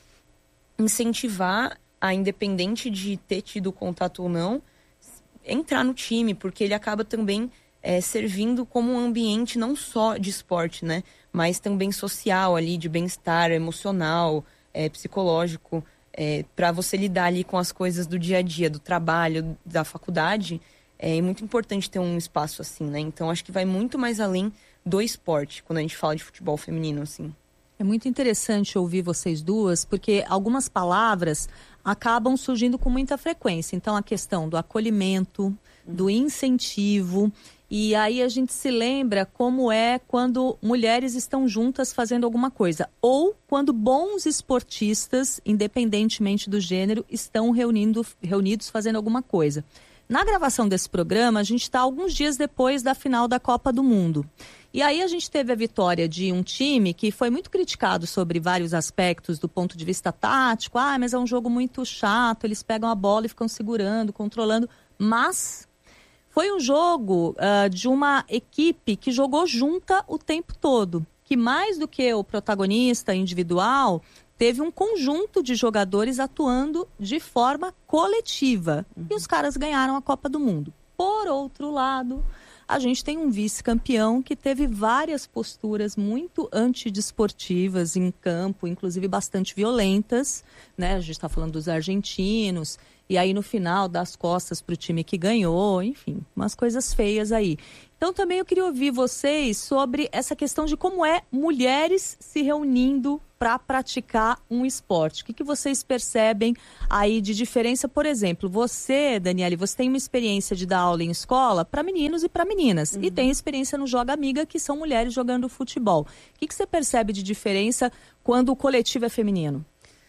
incentivar a, independente de ter tido contato ou não, entrar no time, porque ele acaba também é, servindo como um ambiente não só de esporte, né? Mas também social ali, de bem-estar emocional, é, psicológico, é, para você lidar ali com as coisas do dia a dia, do trabalho, da faculdade. É muito importante ter um espaço assim, né? Então, acho que vai muito mais além do esporte, quando a gente fala de futebol feminino, assim. É muito interessante ouvir vocês duas, porque algumas palavras acabam surgindo com muita frequência. Então, a questão do acolhimento, do incentivo, e aí a gente se lembra como é quando mulheres estão juntas fazendo alguma coisa, ou quando bons esportistas, independentemente do gênero, estão reunindo, reunidos fazendo alguma coisa. Na gravação desse programa, a gente está alguns dias depois da final da Copa do Mundo. E aí a gente teve a vitória de um time que foi muito criticado sobre vários aspectos do ponto de vista tático. Ah, mas é um jogo muito chato, eles pegam a bola e ficam segurando, controlando. Mas foi um jogo uh, de uma equipe que jogou junta o tempo todo. Que mais do que o protagonista individual, teve um conjunto de jogadores atuando de forma coletiva. Uhum. E os caras ganharam a Copa do Mundo. Por outro lado, a gente tem um vice-campeão que teve várias posturas muito antidesportivas em campo, inclusive bastante violentas, né? A gente está falando dos argentinos. e aí no final dá as costas pro time que ganhou, enfim, umas coisas feias aí. Então também eu queria ouvir vocês sobre essa questão de como é mulheres se reunindo para praticar um esporte. O que, que vocês percebem aí de diferença? Por exemplo, você, Daniele, você tem uma experiência de dar aula em escola para meninos e para meninas. Uhum. E tem experiência no Joga Amiga, que são mulheres jogando futebol. O que, que você percebe de diferença quando o coletivo é feminino?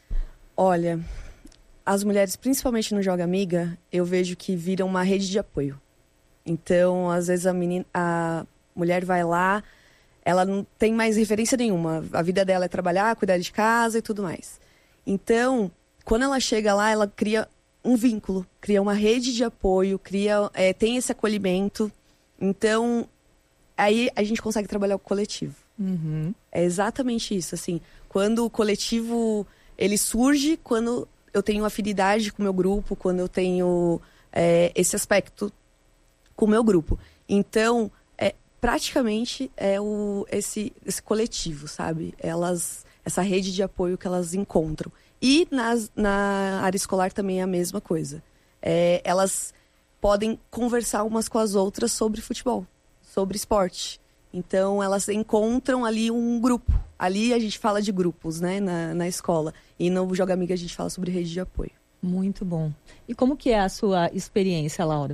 Olha, as mulheres, principalmente no Joga Amiga, eu vejo que viram uma rede de apoio. Então, às vezes a, menina, a mulher vai lá, ela não tem mais referência nenhuma. A vida dela é trabalhar, cuidar de casa e tudo mais. Então, quando ela chega lá, ela cria um vínculo, cria uma rede de apoio, cria, é, tem esse acolhimento. Então, aí a gente consegue trabalhar o coletivo. Uhum. É exatamente isso, assim. Quando o coletivo, ele surge, quando eu tenho afinidade com o meu grupo, quando eu tenho é, esse aspecto com o meu grupo. Então, é, praticamente é o, esse, esse coletivo, sabe? Elas, essa rede de apoio que elas encontram. E nas, na área escolar também é a mesma coisa. É, elas podem conversar umas com as outras sobre futebol, sobre esporte. Então, elas encontram ali um grupo. Ali a gente fala de grupos, né, na, na escola. E no Joga Amiga a gente fala sobre rede de apoio. Muito bom. E como que é a sua experiência, Laura?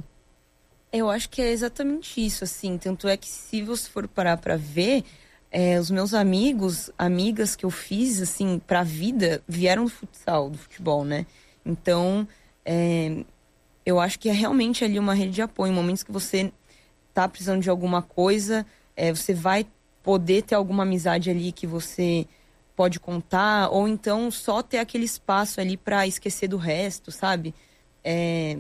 Eu acho que é exatamente isso, assim. Tanto é que se você for parar pra ver, é, os meus amigos, amigas que eu fiz, assim, pra vida, vieram do futsal, do futebol, né? Então, é, eu acho que é realmente ali uma rede de apoio. Em momentos que você tá precisando de alguma coisa, é, você vai poder ter alguma amizade ali que você pode contar, ou então só ter aquele espaço ali pra esquecer do resto, sabe? É...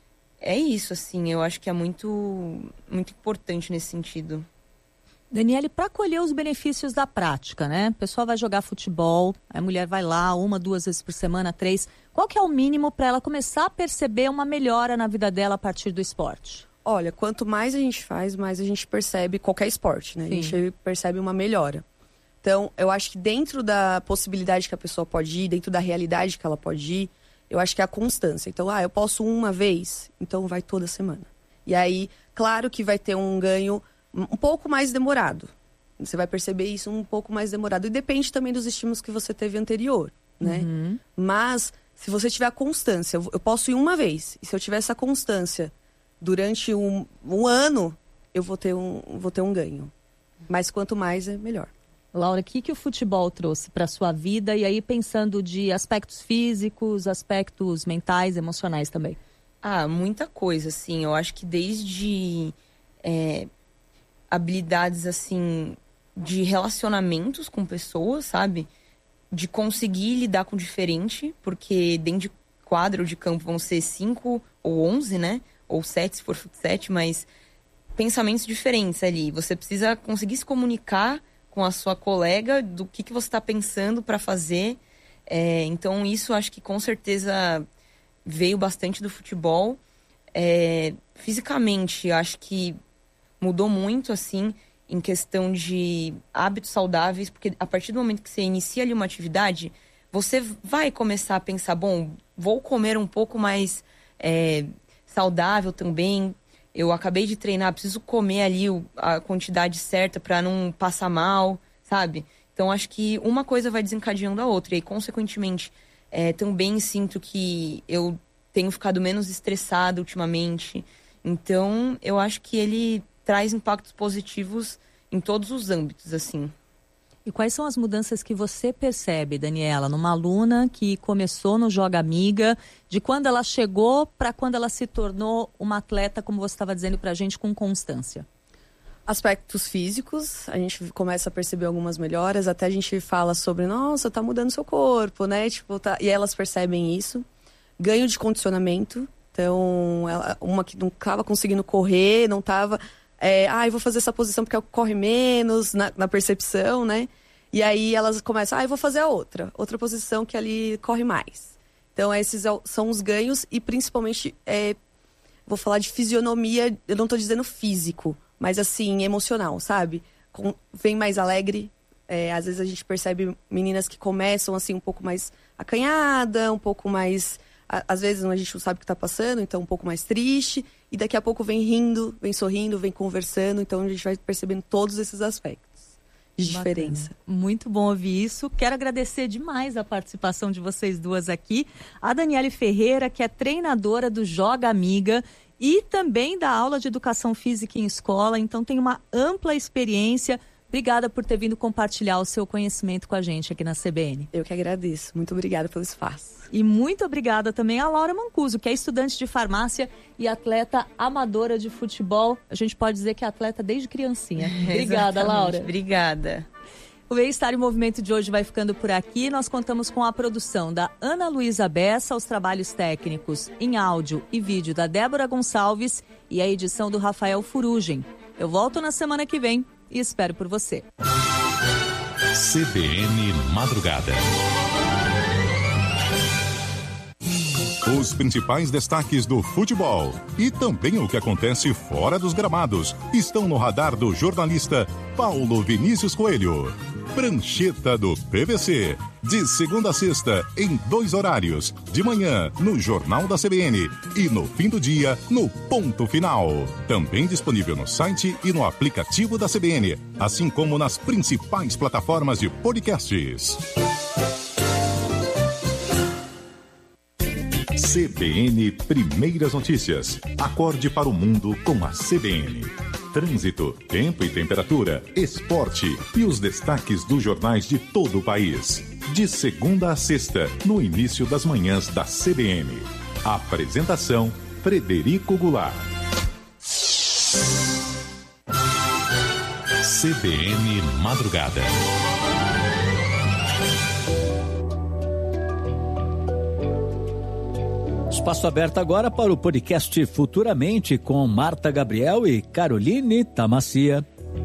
É isso, assim, eu acho que é muito, muito importante nesse sentido. Daniele, para colher os benefícios da prática, né? O pessoal vai jogar futebol, a mulher vai lá uma, duas vezes por semana, três. Qual que é o mínimo para ela começar a perceber uma melhora na vida dela a partir do esporte? Olha, quanto mais a gente faz, mais a gente percebe qualquer esporte, né? Sim. A gente percebe uma melhora. Então, eu acho que dentro da possibilidade que a pessoa pode ir, dentro da realidade que ela pode ir, eu acho que é a constância. Então, ah, eu posso uma vez, então vai toda semana. E aí, claro que vai ter um ganho um pouco mais demorado. Você vai perceber isso um pouco mais demorado. E depende também dos estímulos que você teve anterior, né? Uhum. Mas, se você tiver a constância, eu posso ir uma vez. E se eu tiver essa constância durante um, um ano, eu vou ter um, vou ter um ganho. Mas quanto mais, é melhor. Laura, o que, que o futebol trouxe para a sua vida? E aí pensando de aspectos físicos, aspectos mentais, emocionais também. Ah, muita coisa, assim. Eu acho que desde é, habilidades, assim, de relacionamentos com pessoas, sabe? De conseguir lidar com o diferente, porque dentro de quadro de campo vão ser cinco ou onze, né? Ou sete, se for sete, mas pensamentos diferentes ali. Você precisa conseguir se comunicar com a sua colega do que, que você está pensando para fazer. É, então, isso acho que com certeza veio bastante do futebol. É, fisicamente, acho que mudou muito, assim, em questão de hábitos saudáveis, porque a partir do momento que você inicia ali uma atividade, você vai começar a pensar, bom, vou comer um pouco mais é, saudável também. Eu acabei de treinar, preciso comer ali a quantidade certa para não passar mal, sabe? Então, acho que uma coisa vai desencadeando a outra. E aí, consequentemente, é, também sinto que eu tenho ficado menos estressada ultimamente. Então, eu acho que ele traz impactos positivos em todos os âmbitos, assim. E quais são as mudanças que você percebe, Daniela, numa aluna que começou no Joga Amiga, de quando ela chegou para quando ela se tornou uma atleta, como você estava dizendo para a gente, com constância? Aspectos físicos, a gente começa a perceber algumas melhoras, até a gente fala sobre, nossa, tá mudando seu corpo, né? Tipo, tá... E elas percebem isso. Ganho de condicionamento, então, ela, uma que não estava conseguindo correr, não estava... É, ah, eu vou fazer essa posição porque ela corre menos na, na percepção, né? E aí elas começam, ah, eu vou fazer a outra. Outra posição que ali corre mais. Então, esses são os ganhos e principalmente, é, vou falar de fisionomia, eu não estou dizendo físico, mas assim, emocional, sabe? Com, vem mais alegre. É, às vezes a gente percebe meninas que começam assim um pouco mais acanhada, um pouco mais às vezes a gente não sabe o que está passando, então um pouco mais triste, e daqui a pouco vem rindo, vem sorrindo, vem conversando, então a gente vai percebendo todos esses aspectos de Bacana. diferença. Muito bom ouvir isso. Quero agradecer demais a participação de vocês duas aqui. A Daniele Ferreira, que é treinadora do Joga Amiga e também dá aula de educação física em escola, então tem uma ampla experiência. Obrigada por ter vindo compartilhar o seu conhecimento com a gente aqui na C B N. Eu que agradeço. Muito obrigada pelo espaço. E muito obrigada também a Laura Mancuso, que é estudante de farmácia e atleta amadora de futebol. A gente pode dizer que é atleta desde criancinha. Obrigada, Laura. Obrigada. O Bem-Estar em Movimento de hoje vai ficando por aqui. Nós contamos com a produção da Ana Luísa Bessa, os trabalhos técnicos em áudio e vídeo da Débora Gonçalves e a edição do Rafael Furugem. Eu volto na semana que vem e espero por você. C B N Madrugada. Os principais destaques do futebol e também o que acontece fora dos gramados estão no radar do jornalista Paulo Vinícius Coelho. Prancheta do P V C, de segunda a sexta, em dois horários, de manhã no Jornal da C B N e no fim do dia no Ponto Final. Também disponível no site e no aplicativo da C B N, assim como nas principais plataformas de podcasts. C B N Primeiras Notícias. Acorde para o mundo com a C B N. Trânsito, tempo e temperatura, esporte e os destaques dos jornais de todo o país. De segunda a sexta, no início das manhãs da C B N. Apresentação, Frederico Goulart. C B N Madrugada. Espaço aberto agora para o podcast Futuramente com Marta Gabriel e Caroline Tamacia.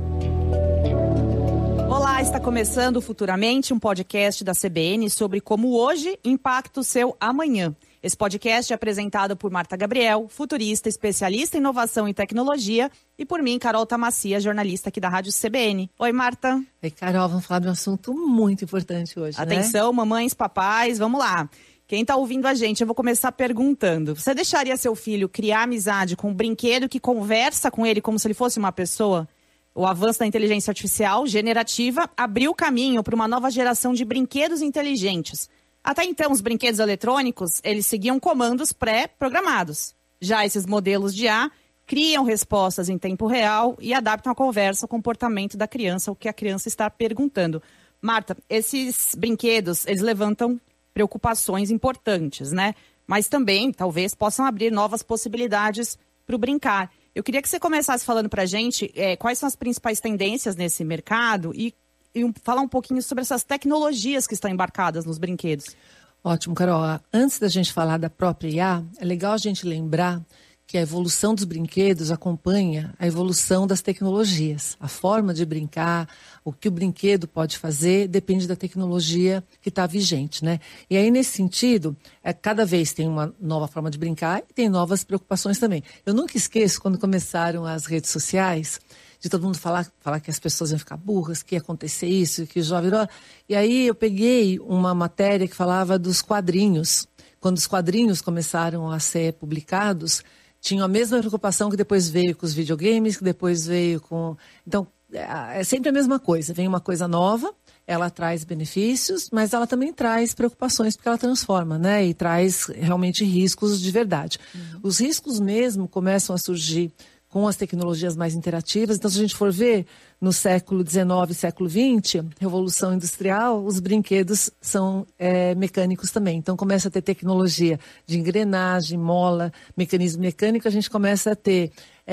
Olá, está começando Futuramente, um podcast da C B N sobre como hoje impacta o seu amanhã. Esse podcast é apresentado por Marta Gabriel, futurista, especialista em inovação e tecnologia, e por mim, Carol Tamacia, jornalista aqui da Rádio C B N. Oi, Marta. Oi, Carol, vamos falar de um assunto muito importante hoje, Atenção, né? mamães, papais, vamos lá. Quem está ouvindo a gente, eu vou começar perguntando. Você deixaria seu filho criar amizade com um brinquedo que conversa com ele como se ele fosse uma pessoa? O avanço da inteligência artificial generativa abriu o caminho para uma nova geração de brinquedos inteligentes. Até então, os brinquedos eletrônicos, eles seguiam comandos pré-programados. Já esses modelos de I A criam respostas em tempo real e adaptam a conversa ao comportamento da criança, o que a criança está perguntando. Marta, esses brinquedos, eles levantam preocupações importantes, né? Mas também, talvez, possam abrir novas possibilidades para o brincar. Eu queria que você começasse falando para a gente é, quais são as principais tendências nesse mercado e, e um, falar um pouquinho sobre essas tecnologias que estão embarcadas nos brinquedos. Ótimo, Carol. Antes da gente falar da própria I A, é legal a gente lembrar que a evolução dos brinquedos acompanha a evolução das tecnologias. A forma de brincar, o que o brinquedo pode fazer, depende da tecnologia que está vigente, né? E aí, nesse sentido, é, cada vez tem uma nova forma de brincar e tem novas preocupações também. Eu nunca esqueço, quando começaram as redes sociais, de todo mundo falar, falar que as pessoas iam ficar burras, que ia acontecer isso, que o jovem... E aí eu peguei uma matéria que falava dos quadrinhos. Quando os quadrinhos começaram a ser publicados, tinham a mesma preocupação que depois veio com os videogames, que depois veio com... Então, é sempre a mesma coisa. Vem uma coisa nova, ela traz benefícios, mas ela também traz preocupações, porque ela transforma, né? E traz realmente riscos de verdade. Uhum. Os riscos mesmo começam a surgir com as tecnologias mais interativas. Então, se a gente for ver, no século dezenove, século vinte, Revolução Industrial, os brinquedos são é, mecânicos também. Então, começa a ter tecnologia de engrenagem, mola, mecanismo mecânico, a gente começa a ter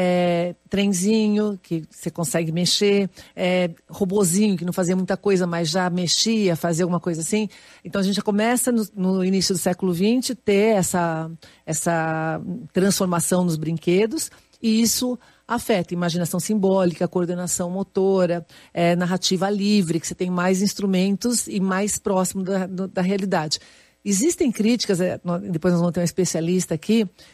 é, trenzinho, que você consegue mexer, é, robozinho, que não fazia muita coisa, mas já mexia, fazia alguma coisa assim. Então, a gente já começa, no, no início do século vinte, ter essa, essa transformação nos brinquedos. E isso afeta a imaginação simbólica, a coordenação motora, é, narrativa livre, que você tem mais instrumentos e mais próximo da, da realidade. Existem críticas, depois nós vamos ter um especialista aqui,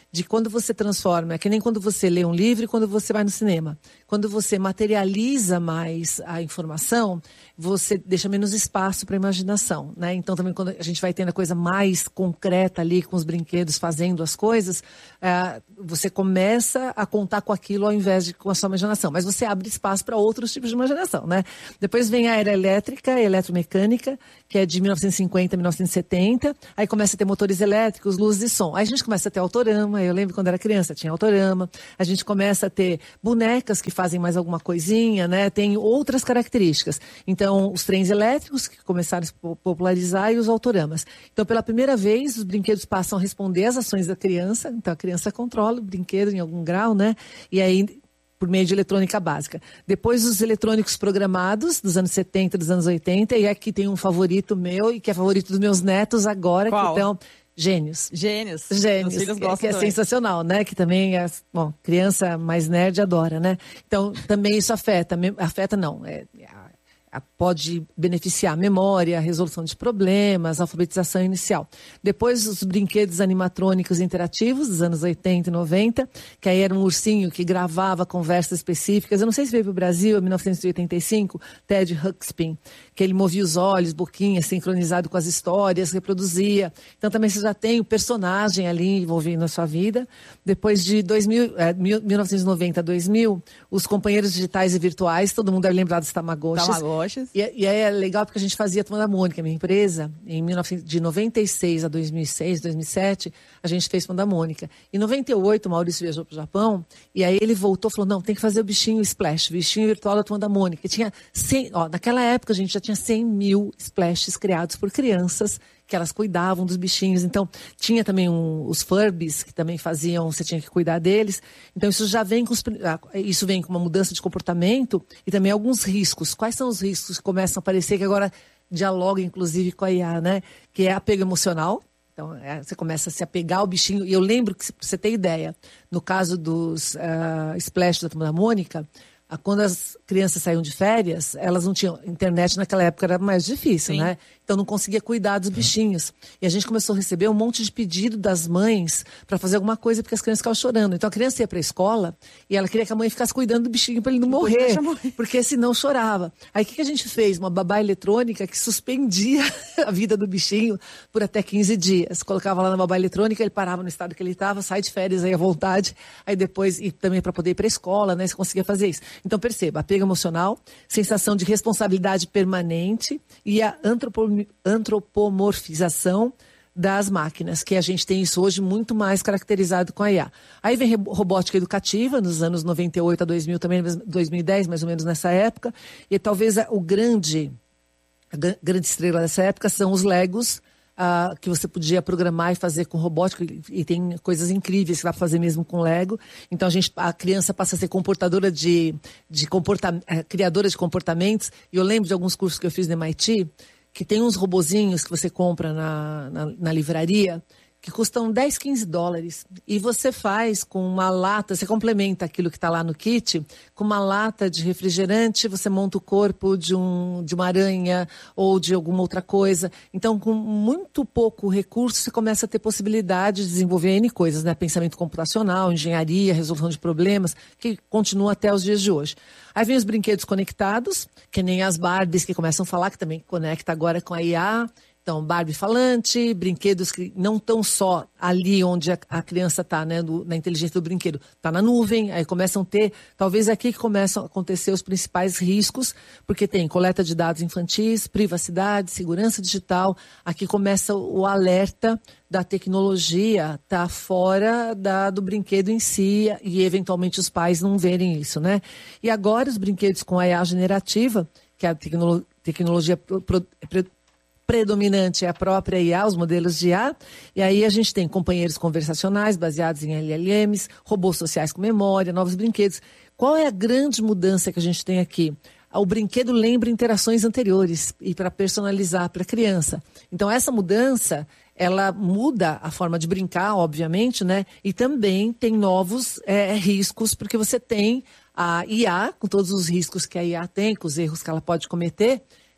de quando você transforma, é que nem quando você lê um livro e quando você vai no cinema. Quando você materializa mais a informação, você deixa menos espaço para a imaginação, né? Então também quando a gente vai tendo a coisa mais concreta ali, com os brinquedos fazendo as coisas, é, você começa a contar com aquilo ao invés de com a sua imaginação. Mas você abre espaço para outros tipos de imaginação, né? Depois vem a era elétrica, a eletromecânica, que é de mil novecentos e cinquenta a mil novecentos e setenta. Aí começa a ter motores elétricos, luzes e som. Aí a gente começa a ter autorama. Eu lembro quando era criança, tinha autorama. A gente começa a ter bonecas que fazem mais alguma coisinha, né? Tem outras características. Então, os trens elétricos que começaram a se popularizar e os autoramas. Então, pela primeira vez, os brinquedos passam a responder às ações da criança. Então, a criança controla o brinquedo em algum grau, né? E aí, por meio de eletrônica básica. Depois, os eletrônicos programados, dos anos setenta, dos anos oitenta. E aqui tem um favorito meu e que é favorito dos meus netos agora. Qual? Que estão... Gênios. Gênios. Gênios, Meus filhos que, gostam que é também. sensacional, né? Que também, é, bom, criança mais nerd adora, né? Então, também isso afeta, me- afeta não, é, a- a- pode beneficiar a memória, a resolução de problemas, a alfabetização inicial. Depois, os brinquedos animatrônicos interativos, dos anos oitenta e noventa, que aí era um ursinho que gravava conversas específicas. Eu não sei se veio para o Brasil, em mil novecentos e oitenta e cinco, Ted Ruxpin, que ele movia os olhos, boquinha, sincronizado com as histórias, reproduzia. Então também você já tem o personagem ali envolvendo a sua vida. Depois de dois mil, é, mil novecentos e noventa a dois mil, os companheiros digitais e virtuais, todo mundo deve lembrar dos Tamagotchis. Tamagotchis. E, e aí é legal porque a gente fazia a Turma da Mônica, minha empresa, em mil e novecentos, de noventa e seis a dois mil e seis, dois mil e sete, a gente fez Turma da Mônica. Em noventa e oito, o Maurício viajou para o Japão, e aí ele voltou e falou, não, tem que fazer o bichinho Splash, o bichinho virtual da Turma da Mônica. E tinha cem, ó, naquela época a gente já tinha cem mil splashes criados por crianças, que elas cuidavam dos bichinhos. Então, tinha também um, os Furbies, que também faziam, você tinha que cuidar deles. Então, isso já vem com, os, isso vem com uma mudança de comportamento e também alguns riscos. Quais são os riscos que começam a aparecer, que agora dialoga, inclusive, com a I A, né? Que é apego emocional. Então, é, você começa a se apegar ao bichinho. E eu lembro que, pra você ter ideia, no caso dos uh, Splash da Turma da Mônica, quando as crianças saíam de férias, elas não tinham internet, naquela época era mais difícil, Sim. né? Então não conseguia cuidar dos bichinhos. E a gente começou a receber um monte de pedido das mães para fazer alguma coisa porque as crianças ficavam chorando. Então a criança ia para a escola e ela queria que a mãe ficasse cuidando do bichinho para ele não morrer, porque senão chorava. Aí o que que a gente fez? Uma babá eletrônica que suspendia a vida do bichinho por até quinze dias. Colocava lá na babá eletrônica, ele parava no estado que ele estava, sai de férias aí à vontade, aí depois, e também para poder ir para a escola, né? Você conseguia fazer isso. Então perceba, apego emocional, sensação de responsabilidade permanente e a antropo- antropomorfização das máquinas, que a gente tem isso hoje muito mais caracterizado com a I A. Aí vem robótica educativa, nos anos noventa e oito a dois mil, também dois mil e dez, mais ou menos nessa época, e talvez o grande, a grande estrela dessa época são os Legos, Uh, que você podia programar e fazer com robótica, e, e tem coisas incríveis que dá para fazer mesmo com Lego. Então a, gente, a criança passa a ser comportadora de, de comporta, uh, criadora de comportamentos. E eu lembro de alguns cursos que eu fiz no M I T, que tem uns robozinhos que você compra na, na, na livraria, que custam dez, quinze dólares. E você faz com uma lata, você complementa aquilo que está lá no kit, com uma lata de refrigerante, você monta o corpo de, um, de uma aranha ou de alguma outra coisa. Então, com muito pouco recurso, você começa a ter possibilidade de desenvolver N coisas, né? Pensamento computacional, engenharia, resolução de problemas, que continua até os dias de hoje. Aí vem os brinquedos conectados, que nem as Barbies que começam a falar, que também conecta agora com a I A. Então, Barbie falante, brinquedos que não estão só ali onde a, a criança está, né, no, na inteligência do brinquedo, está na nuvem, aí começam a ter, talvez aqui que começam a acontecer os principais riscos, porque tem coleta de dados infantis, privacidade, segurança digital, aqui começa o, o alerta da tecnologia tá fora da, do brinquedo em si e eventualmente os pais não verem isso, né? E agora os brinquedos com a I A generativa, que é a tecno, tecnologia pro, pro, pro, predominante é a própria I A, os modelos de I A, e aí a gente tem companheiros conversacionais baseados em L L Ms, robôs sociais com memória, novos brinquedos. Qual é a grande mudança que a gente tem aqui? O brinquedo lembra interações anteriores e para personalizar para a criança. Então essa mudança, ela muda a forma de brincar, obviamente, né? E também tem novos é, riscos, porque você tem a I A, com todos os riscos que a I A tem, com os erros que ela pode cometer,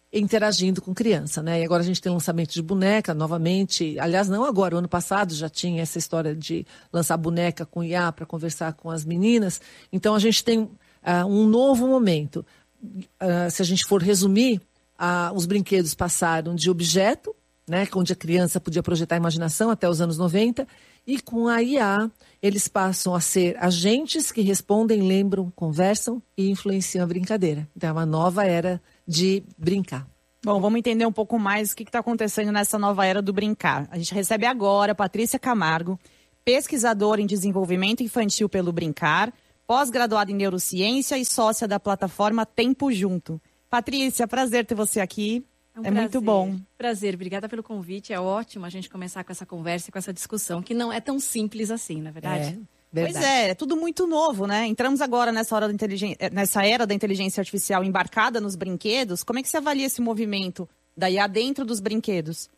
interagindo com criança, né? E agora a gente tem lançamento de boneca novamente. Aliás, não agora, o ano passado já tinha essa história de lançar boneca com I A para conversar com as meninas. Então a gente tem uh, um novo momento. Uh, se a gente for resumir, uh, os brinquedos passaram de objeto, né, onde a criança podia projetar a imaginação até os anos noventa, e com a I A eles passam a ser agentes que respondem, lembram, conversam e influenciam a brincadeira. Então é uma nova era de brincar. Bom, vamos entender um pouco mais o que está acontecendo nessa nova era do brincar. A gente recebe agora Patrícia Camargo, pesquisadora em desenvolvimento infantil pelo Brincar, pós-graduada em neurociência e sócia da plataforma Tempo Junto. Patrícia, prazer ter você aqui. É, um é prazer, muito bom. Prazer, obrigada pelo convite. É ótimo a gente começar com essa conversa e com essa discussão, que não é tão simples assim, na verdade. É. Verdade. Pois é, é tudo muito novo, né? Entramos agora nessa, hora da inteligência, nessa era da inteligência artificial embarcada nos brinquedos. Como é que você avalia esse movimento da I A dentro dos brinquedos?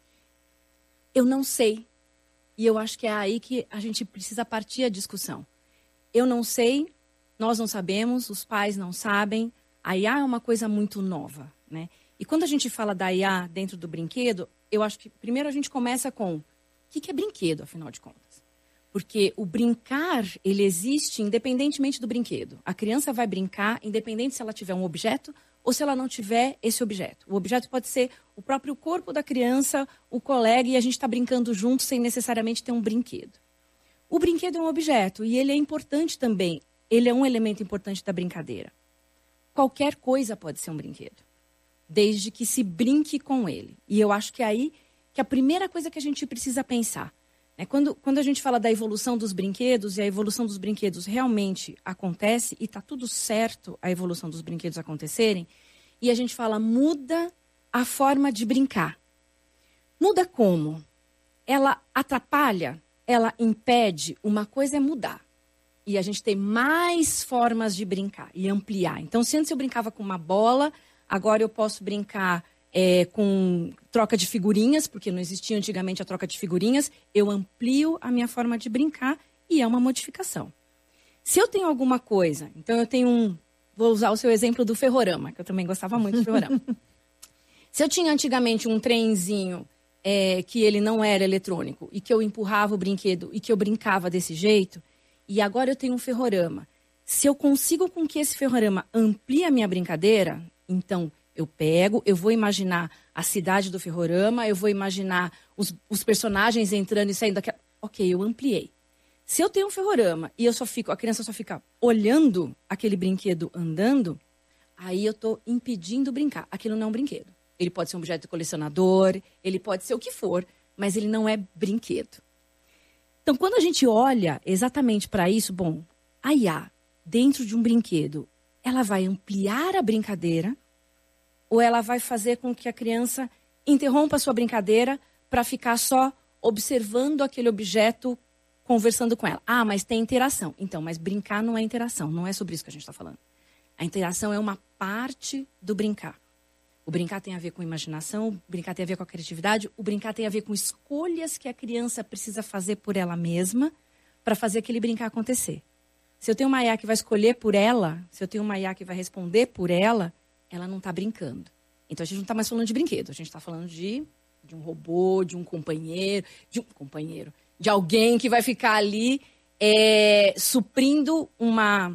Eu não sei. E eu acho que é aí que a gente precisa partir a discussão. Eu não sei, nós não sabemos, os pais não sabem. A I A é uma coisa muito nova, né? E quando a gente fala da I A dentro do brinquedo, eu acho que primeiro a gente começa com o que é brinquedo, afinal de contas? Porque o brincar, ele existe independentemente do brinquedo. A criança vai brincar independente se ela tiver um objeto ou se ela não tiver esse objeto. O objeto pode ser o próprio corpo da criança, o colega, e a gente está brincando junto sem necessariamente ter um brinquedo. O brinquedo é um objeto e ele é importante também. Ele é um elemento importante da brincadeira. Qualquer coisa pode ser um brinquedo, desde que se brinque com ele. E eu acho que é aí que a primeira coisa que a gente precisa pensar. É quando, quando a gente fala da evolução dos brinquedos, e a evolução dos brinquedos realmente acontece, e está tudo certo a evolução dos brinquedos acontecerem, e a gente fala, muda a forma de brincar. Muda como? Ela atrapalha, ela impede, uma coisa é mudar. E a gente tem mais formas de brincar e ampliar. Então, se antes eu brincava com uma bola, agora eu posso brincar É, com troca de figurinhas, porque não existia antigamente a troca de figurinhas, eu amplio a minha forma de brincar e é uma modificação. Se eu tenho alguma coisa, então eu tenho um, vou usar o seu exemplo do ferrorama, que eu também gostava muito do ferrorama. Se eu tinha antigamente um trenzinho é, que ele não era eletrônico e que eu empurrava o brinquedo e que eu brincava desse jeito, e agora eu tenho um ferrorama. Se eu consigo com que esse ferrorama amplie a minha brincadeira, então eu pego, eu vou imaginar a cidade do ferrorama, eu vou imaginar os, os personagens entrando e saindo daquela... Ok, eu ampliei. Se eu tenho um ferrorama e eu só fico, a criança só fica olhando aquele brinquedo andando, aí eu estou impedindo brincar. Aquilo não é um brinquedo. Ele pode ser um objeto de colecionador, ele pode ser o que for, mas ele não é brinquedo. Então, quando a gente olha exatamente para isso, bom, a I A, dentro de um brinquedo, ela vai ampliar a brincadeira, ou ela vai fazer com que a criança interrompa a sua brincadeira para ficar só observando aquele objeto, conversando com ela. Ah, mas tem interação. Então, mas brincar não é interação, não é sobre isso que a gente está falando. A interação é uma parte do brincar. O brincar tem a ver com imaginação, o brincar tem a ver com a criatividade, o brincar tem a ver com escolhas que a criança precisa fazer por ela mesma para fazer aquele brincar acontecer. Se eu tenho uma I A que vai escolher por ela, se eu tenho uma I A que vai responder por ela, ela não está brincando. Então, a gente não está mais falando de brinquedo. A gente está falando de, de um robô, de um companheiro, de um companheiro, de alguém que vai ficar ali é, suprindo uma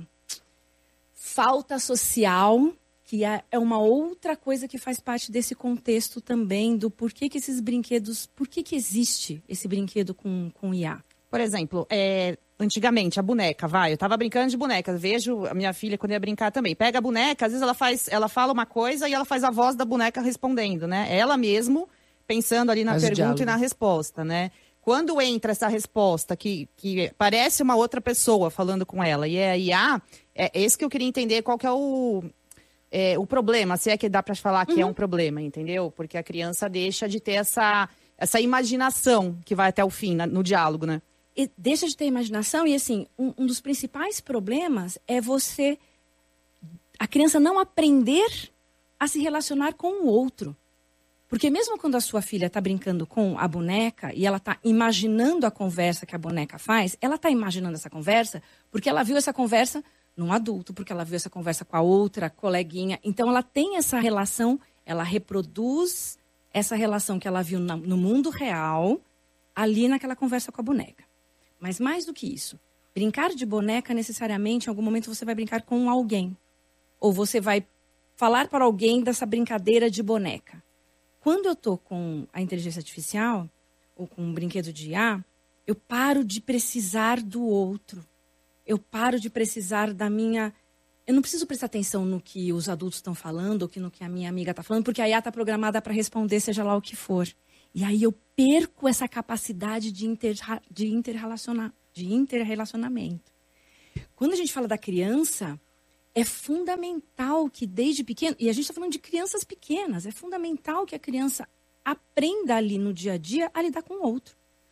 falta social, que é, é uma outra coisa que faz parte desse contexto também do porquê que esses brinquedos... Por que que existe esse brinquedo com, com I A? Por exemplo, é, antigamente, a boneca, vai, eu tava brincando de boneca, vejo a minha filha quando ia brincar também. Pega a boneca, às vezes ela faz, ela fala uma coisa e ela faz a voz da boneca respondendo, né? Ela mesmo pensando ali na faz pergunta e na resposta, né? Quando entra essa resposta que, que parece uma outra pessoa falando com ela e é a I A, é esse que eu queria entender qual que é o, é, o problema, se é que dá para falar que uhum. é um problema, entendeu? Porque a criança deixa de ter essa, essa imaginação que vai até o fim na, no diálogo, né? E deixa de ter imaginação e, assim, um, um dos principais problemas é você... A criança não aprender a se relacionar com o outro. Porque mesmo quando a sua filha está brincando com a boneca e ela está imaginando a conversa que a boneca faz, ela está imaginando essa conversa porque ela viu essa conversa num adulto, porque ela viu essa conversa com a outra coleguinha. Então, ela tem essa relação, Ela reproduz essa relação que ela viu na, no mundo real, ali naquela conversa com a boneca. Mas mais do que isso, brincar de boneca, necessariamente, em algum momento você vai brincar com alguém. Ou você vai falar para alguém dessa brincadeira de boneca. Quando eu estou com a inteligência artificial, ou com um brinquedo de I A, eu paro de precisar do outro. Eu paro de precisar da minha... Eu não preciso prestar atenção no que os adultos estão falando, ou que no que a minha amiga está falando, porque a I A está programada para responder, seja lá o que for. E aí eu perco essa capacidade de, inter... de, interrelacionar... de interrelacionamento. Quando a gente fala da criança, é fundamental que desde pequeno... E a gente está falando de crianças pequenas. É fundamental que a criança aprenda ali no dia a dia a lidar com o outro.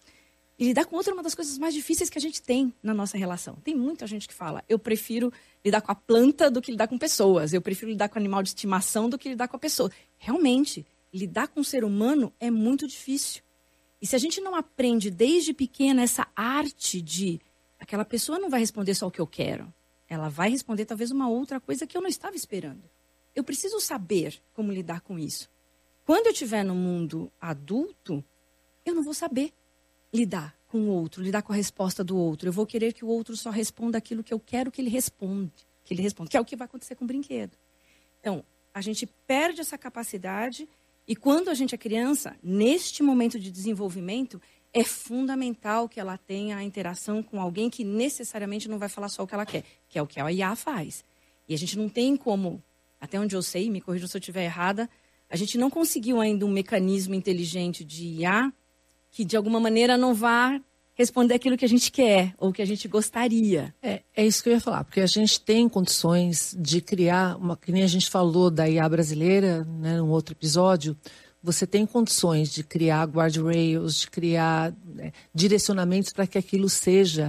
E lidar com o outro é uma das coisas mais difíceis que a gente tem na nossa relação. Tem muita gente que fala, eu prefiro lidar com a planta do que lidar com pessoas. Eu prefiro lidar com animal de estimação do que lidar com a pessoa. Realmente, lidar com o ser humano é muito difícil. E se a gente não aprende desde pequena essa arte de... Aquela pessoa não vai responder só o que eu quero. Ela vai responder talvez uma outra coisa que eu não estava esperando. Eu preciso saber como lidar com isso. Quando eu estiver no mundo adulto, eu não vou saber lidar com o outro, lidar com a resposta do outro. Eu vou querer que o outro só responda aquilo que eu quero que ele responda, que ele responda, que é o que vai acontecer com o brinquedo. Então, a gente perde essa capacidade e quando a gente é criança, neste momento de desenvolvimento, é fundamental que ela tenha a interação com alguém que necessariamente não vai falar só o que ela quer, que é o que a I A faz. E a gente não tem como, até onde eu sei, me corrija se eu estiver errada, a gente não conseguiu ainda um mecanismo inteligente de I A que de alguma maneira não vá responder aquilo que a gente quer ou que a gente gostaria. É, é isso que eu ia falar, porque a gente tem condições de criar, uma, que nem a gente falou da I A brasileira, né, num outro episódio, você tem condições de criar guardrails, de criar né, direcionamentos para que aquilo seja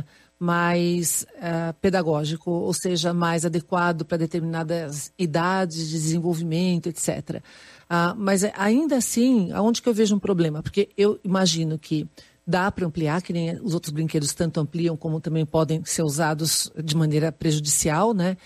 mais uh, pedagógico, ou seja, mais adequado para determinadas idades de desenvolvimento, etcétera. Uh, mas ainda assim, aonde que eu vejo um problema? Porque eu imagino que dá para ampliar, que nem os outros brinquedos tanto ampliam como também podem ser usados de maneira prejudicial, né?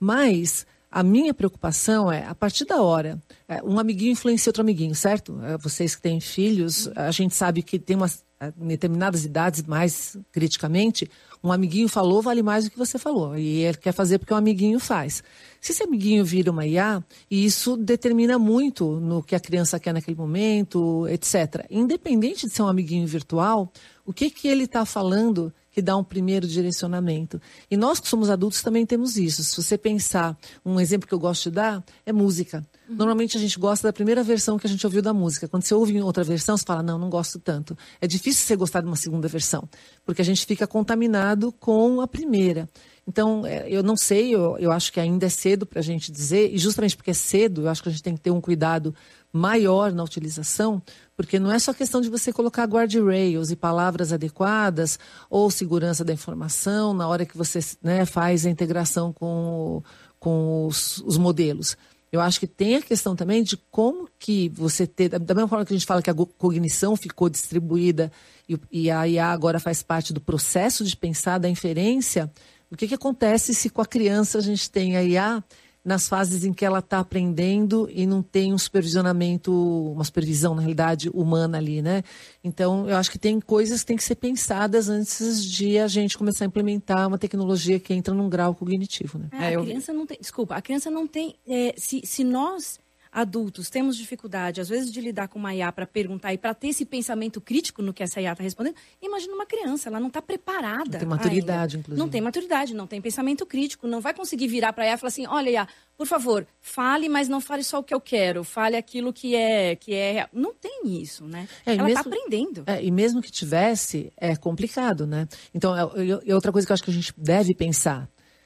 Mas a minha preocupação é, a partir da hora, um amiguinho influencia outro amiguinho, certo? Vocês que têm filhos, a gente sabe que tem umas em determinadas idades, mais criticamente, um amiguinho falou vale mais do que você falou. E ele quer fazer porque o amiguinho faz. Se esse amiguinho vira uma I A, isso determina muito no que a criança quer naquele momento, etcétera. Independente de ser um amiguinho virtual, o que, que ele está falando que dá um primeiro direcionamento. E nós que somos adultos também temos isso. Se você pensar, um exemplo que eu gosto de dar é música. Uhum. Normalmente a gente gosta da primeira versão que a gente ouviu da música. Quando você ouve em outra versão, você fala, não, não gosto tanto. É difícil você gostar de uma segunda versão, porque a gente fica contaminado com a primeira. Então, eu não sei, eu, eu acho que ainda é cedo para a gente dizer, e justamente porque é cedo, eu acho que a gente tem que ter um cuidado maior na utilização, porque não é só questão de você colocar guardrails e palavras adequadas ou segurança da informação na hora que você né, faz a integração com, com os, os modelos. Eu acho que tem a questão também de como que você ter, da mesma forma que a gente fala que a cognição ficou distribuída e, e a I A agora faz parte do processo de pensar, da inferência, o que, que acontece se com a criança a gente tem a I A nas fases em que ela está aprendendo e não tem um supervisionamento, uma supervisão, na realidade, humana ali, né? Então, eu acho que tem coisas que têm que ser pensadas antes de a gente começar a implementar uma tecnologia que entra num grau cognitivo, né? É, a criança não tem... Desculpa, a criança não tem... É, se, se nós... adultos temos dificuldade, às vezes, de lidar com uma I A para perguntar e para ter esse pensamento crítico no que essa I A está respondendo, imagina uma criança, ela não está preparada. Não tem maturidade, ainda. inclusive. Não tem maturidade, não tem pensamento crítico, não vai conseguir virar para a I A e falar assim, olha, I A, por favor, fale, mas não fale só o que eu quero, fale aquilo que é... Que é... Não tem isso, né? É, ela está mesmo, aprendendo. É, e mesmo que tivesse, é complicado, né? Então, é, é outra coisa que eu acho que a gente deve pensar.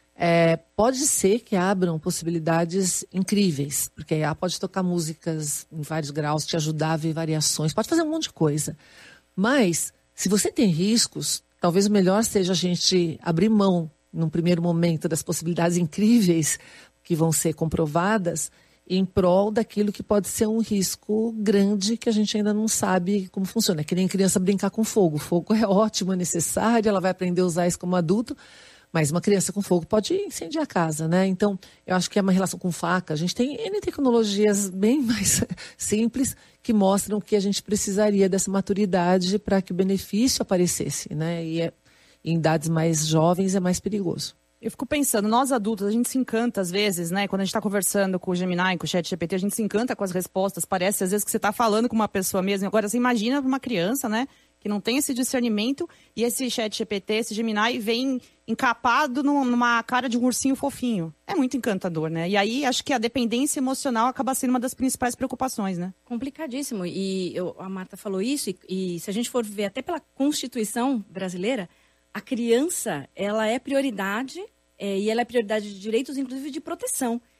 É, pode ser que abram possibilidades incríveis, porque a I A pode tocar músicas em vários graus, te ajudar a ver variações, pode fazer um monte de coisa. Mas, se você tem riscos, talvez o melhor seja a gente abrir mão, num primeiro momento, das possibilidades incríveis que vão ser comprovadas, em prol daquilo que pode ser um risco grande que a gente ainda não sabe como funciona. É que nem criança brincar com fogo. Fogo é ótimo, é necessário, ela vai aprender a usar isso como adulto, Mas uma criança com fogo pode incendiar a casa, né? Então, eu acho que é uma relação com faca. A gente tem N tecnologias bem mais simples que mostram que a gente precisaria dessa maturidade para que o benefício aparecesse, né? E é, em idades mais jovens é mais perigoso. Eu fico pensando, nós adultos, a gente se encanta às vezes, né? Quando a gente está conversando com o Gemini, com o Chat G P T, a gente se encanta com as respostas. Parece às vezes que você está falando com uma pessoa mesmo. Agora, você imagina uma criança, né? Que não tem esse discernimento e esse Chat G P T, esse Gemini, vem encapado numa cara de um ursinho fofinho. É muito encantador, né? E aí, acho que a dependência emocional acaba sendo uma das principais preocupações, né? Complicadíssimo. E eu, a Marta falou isso, e, e se a gente for ver até pela Constituição brasileira, a criança, ela é prioridade, é, e ela é prioridade de direitos, inclusive de proteção.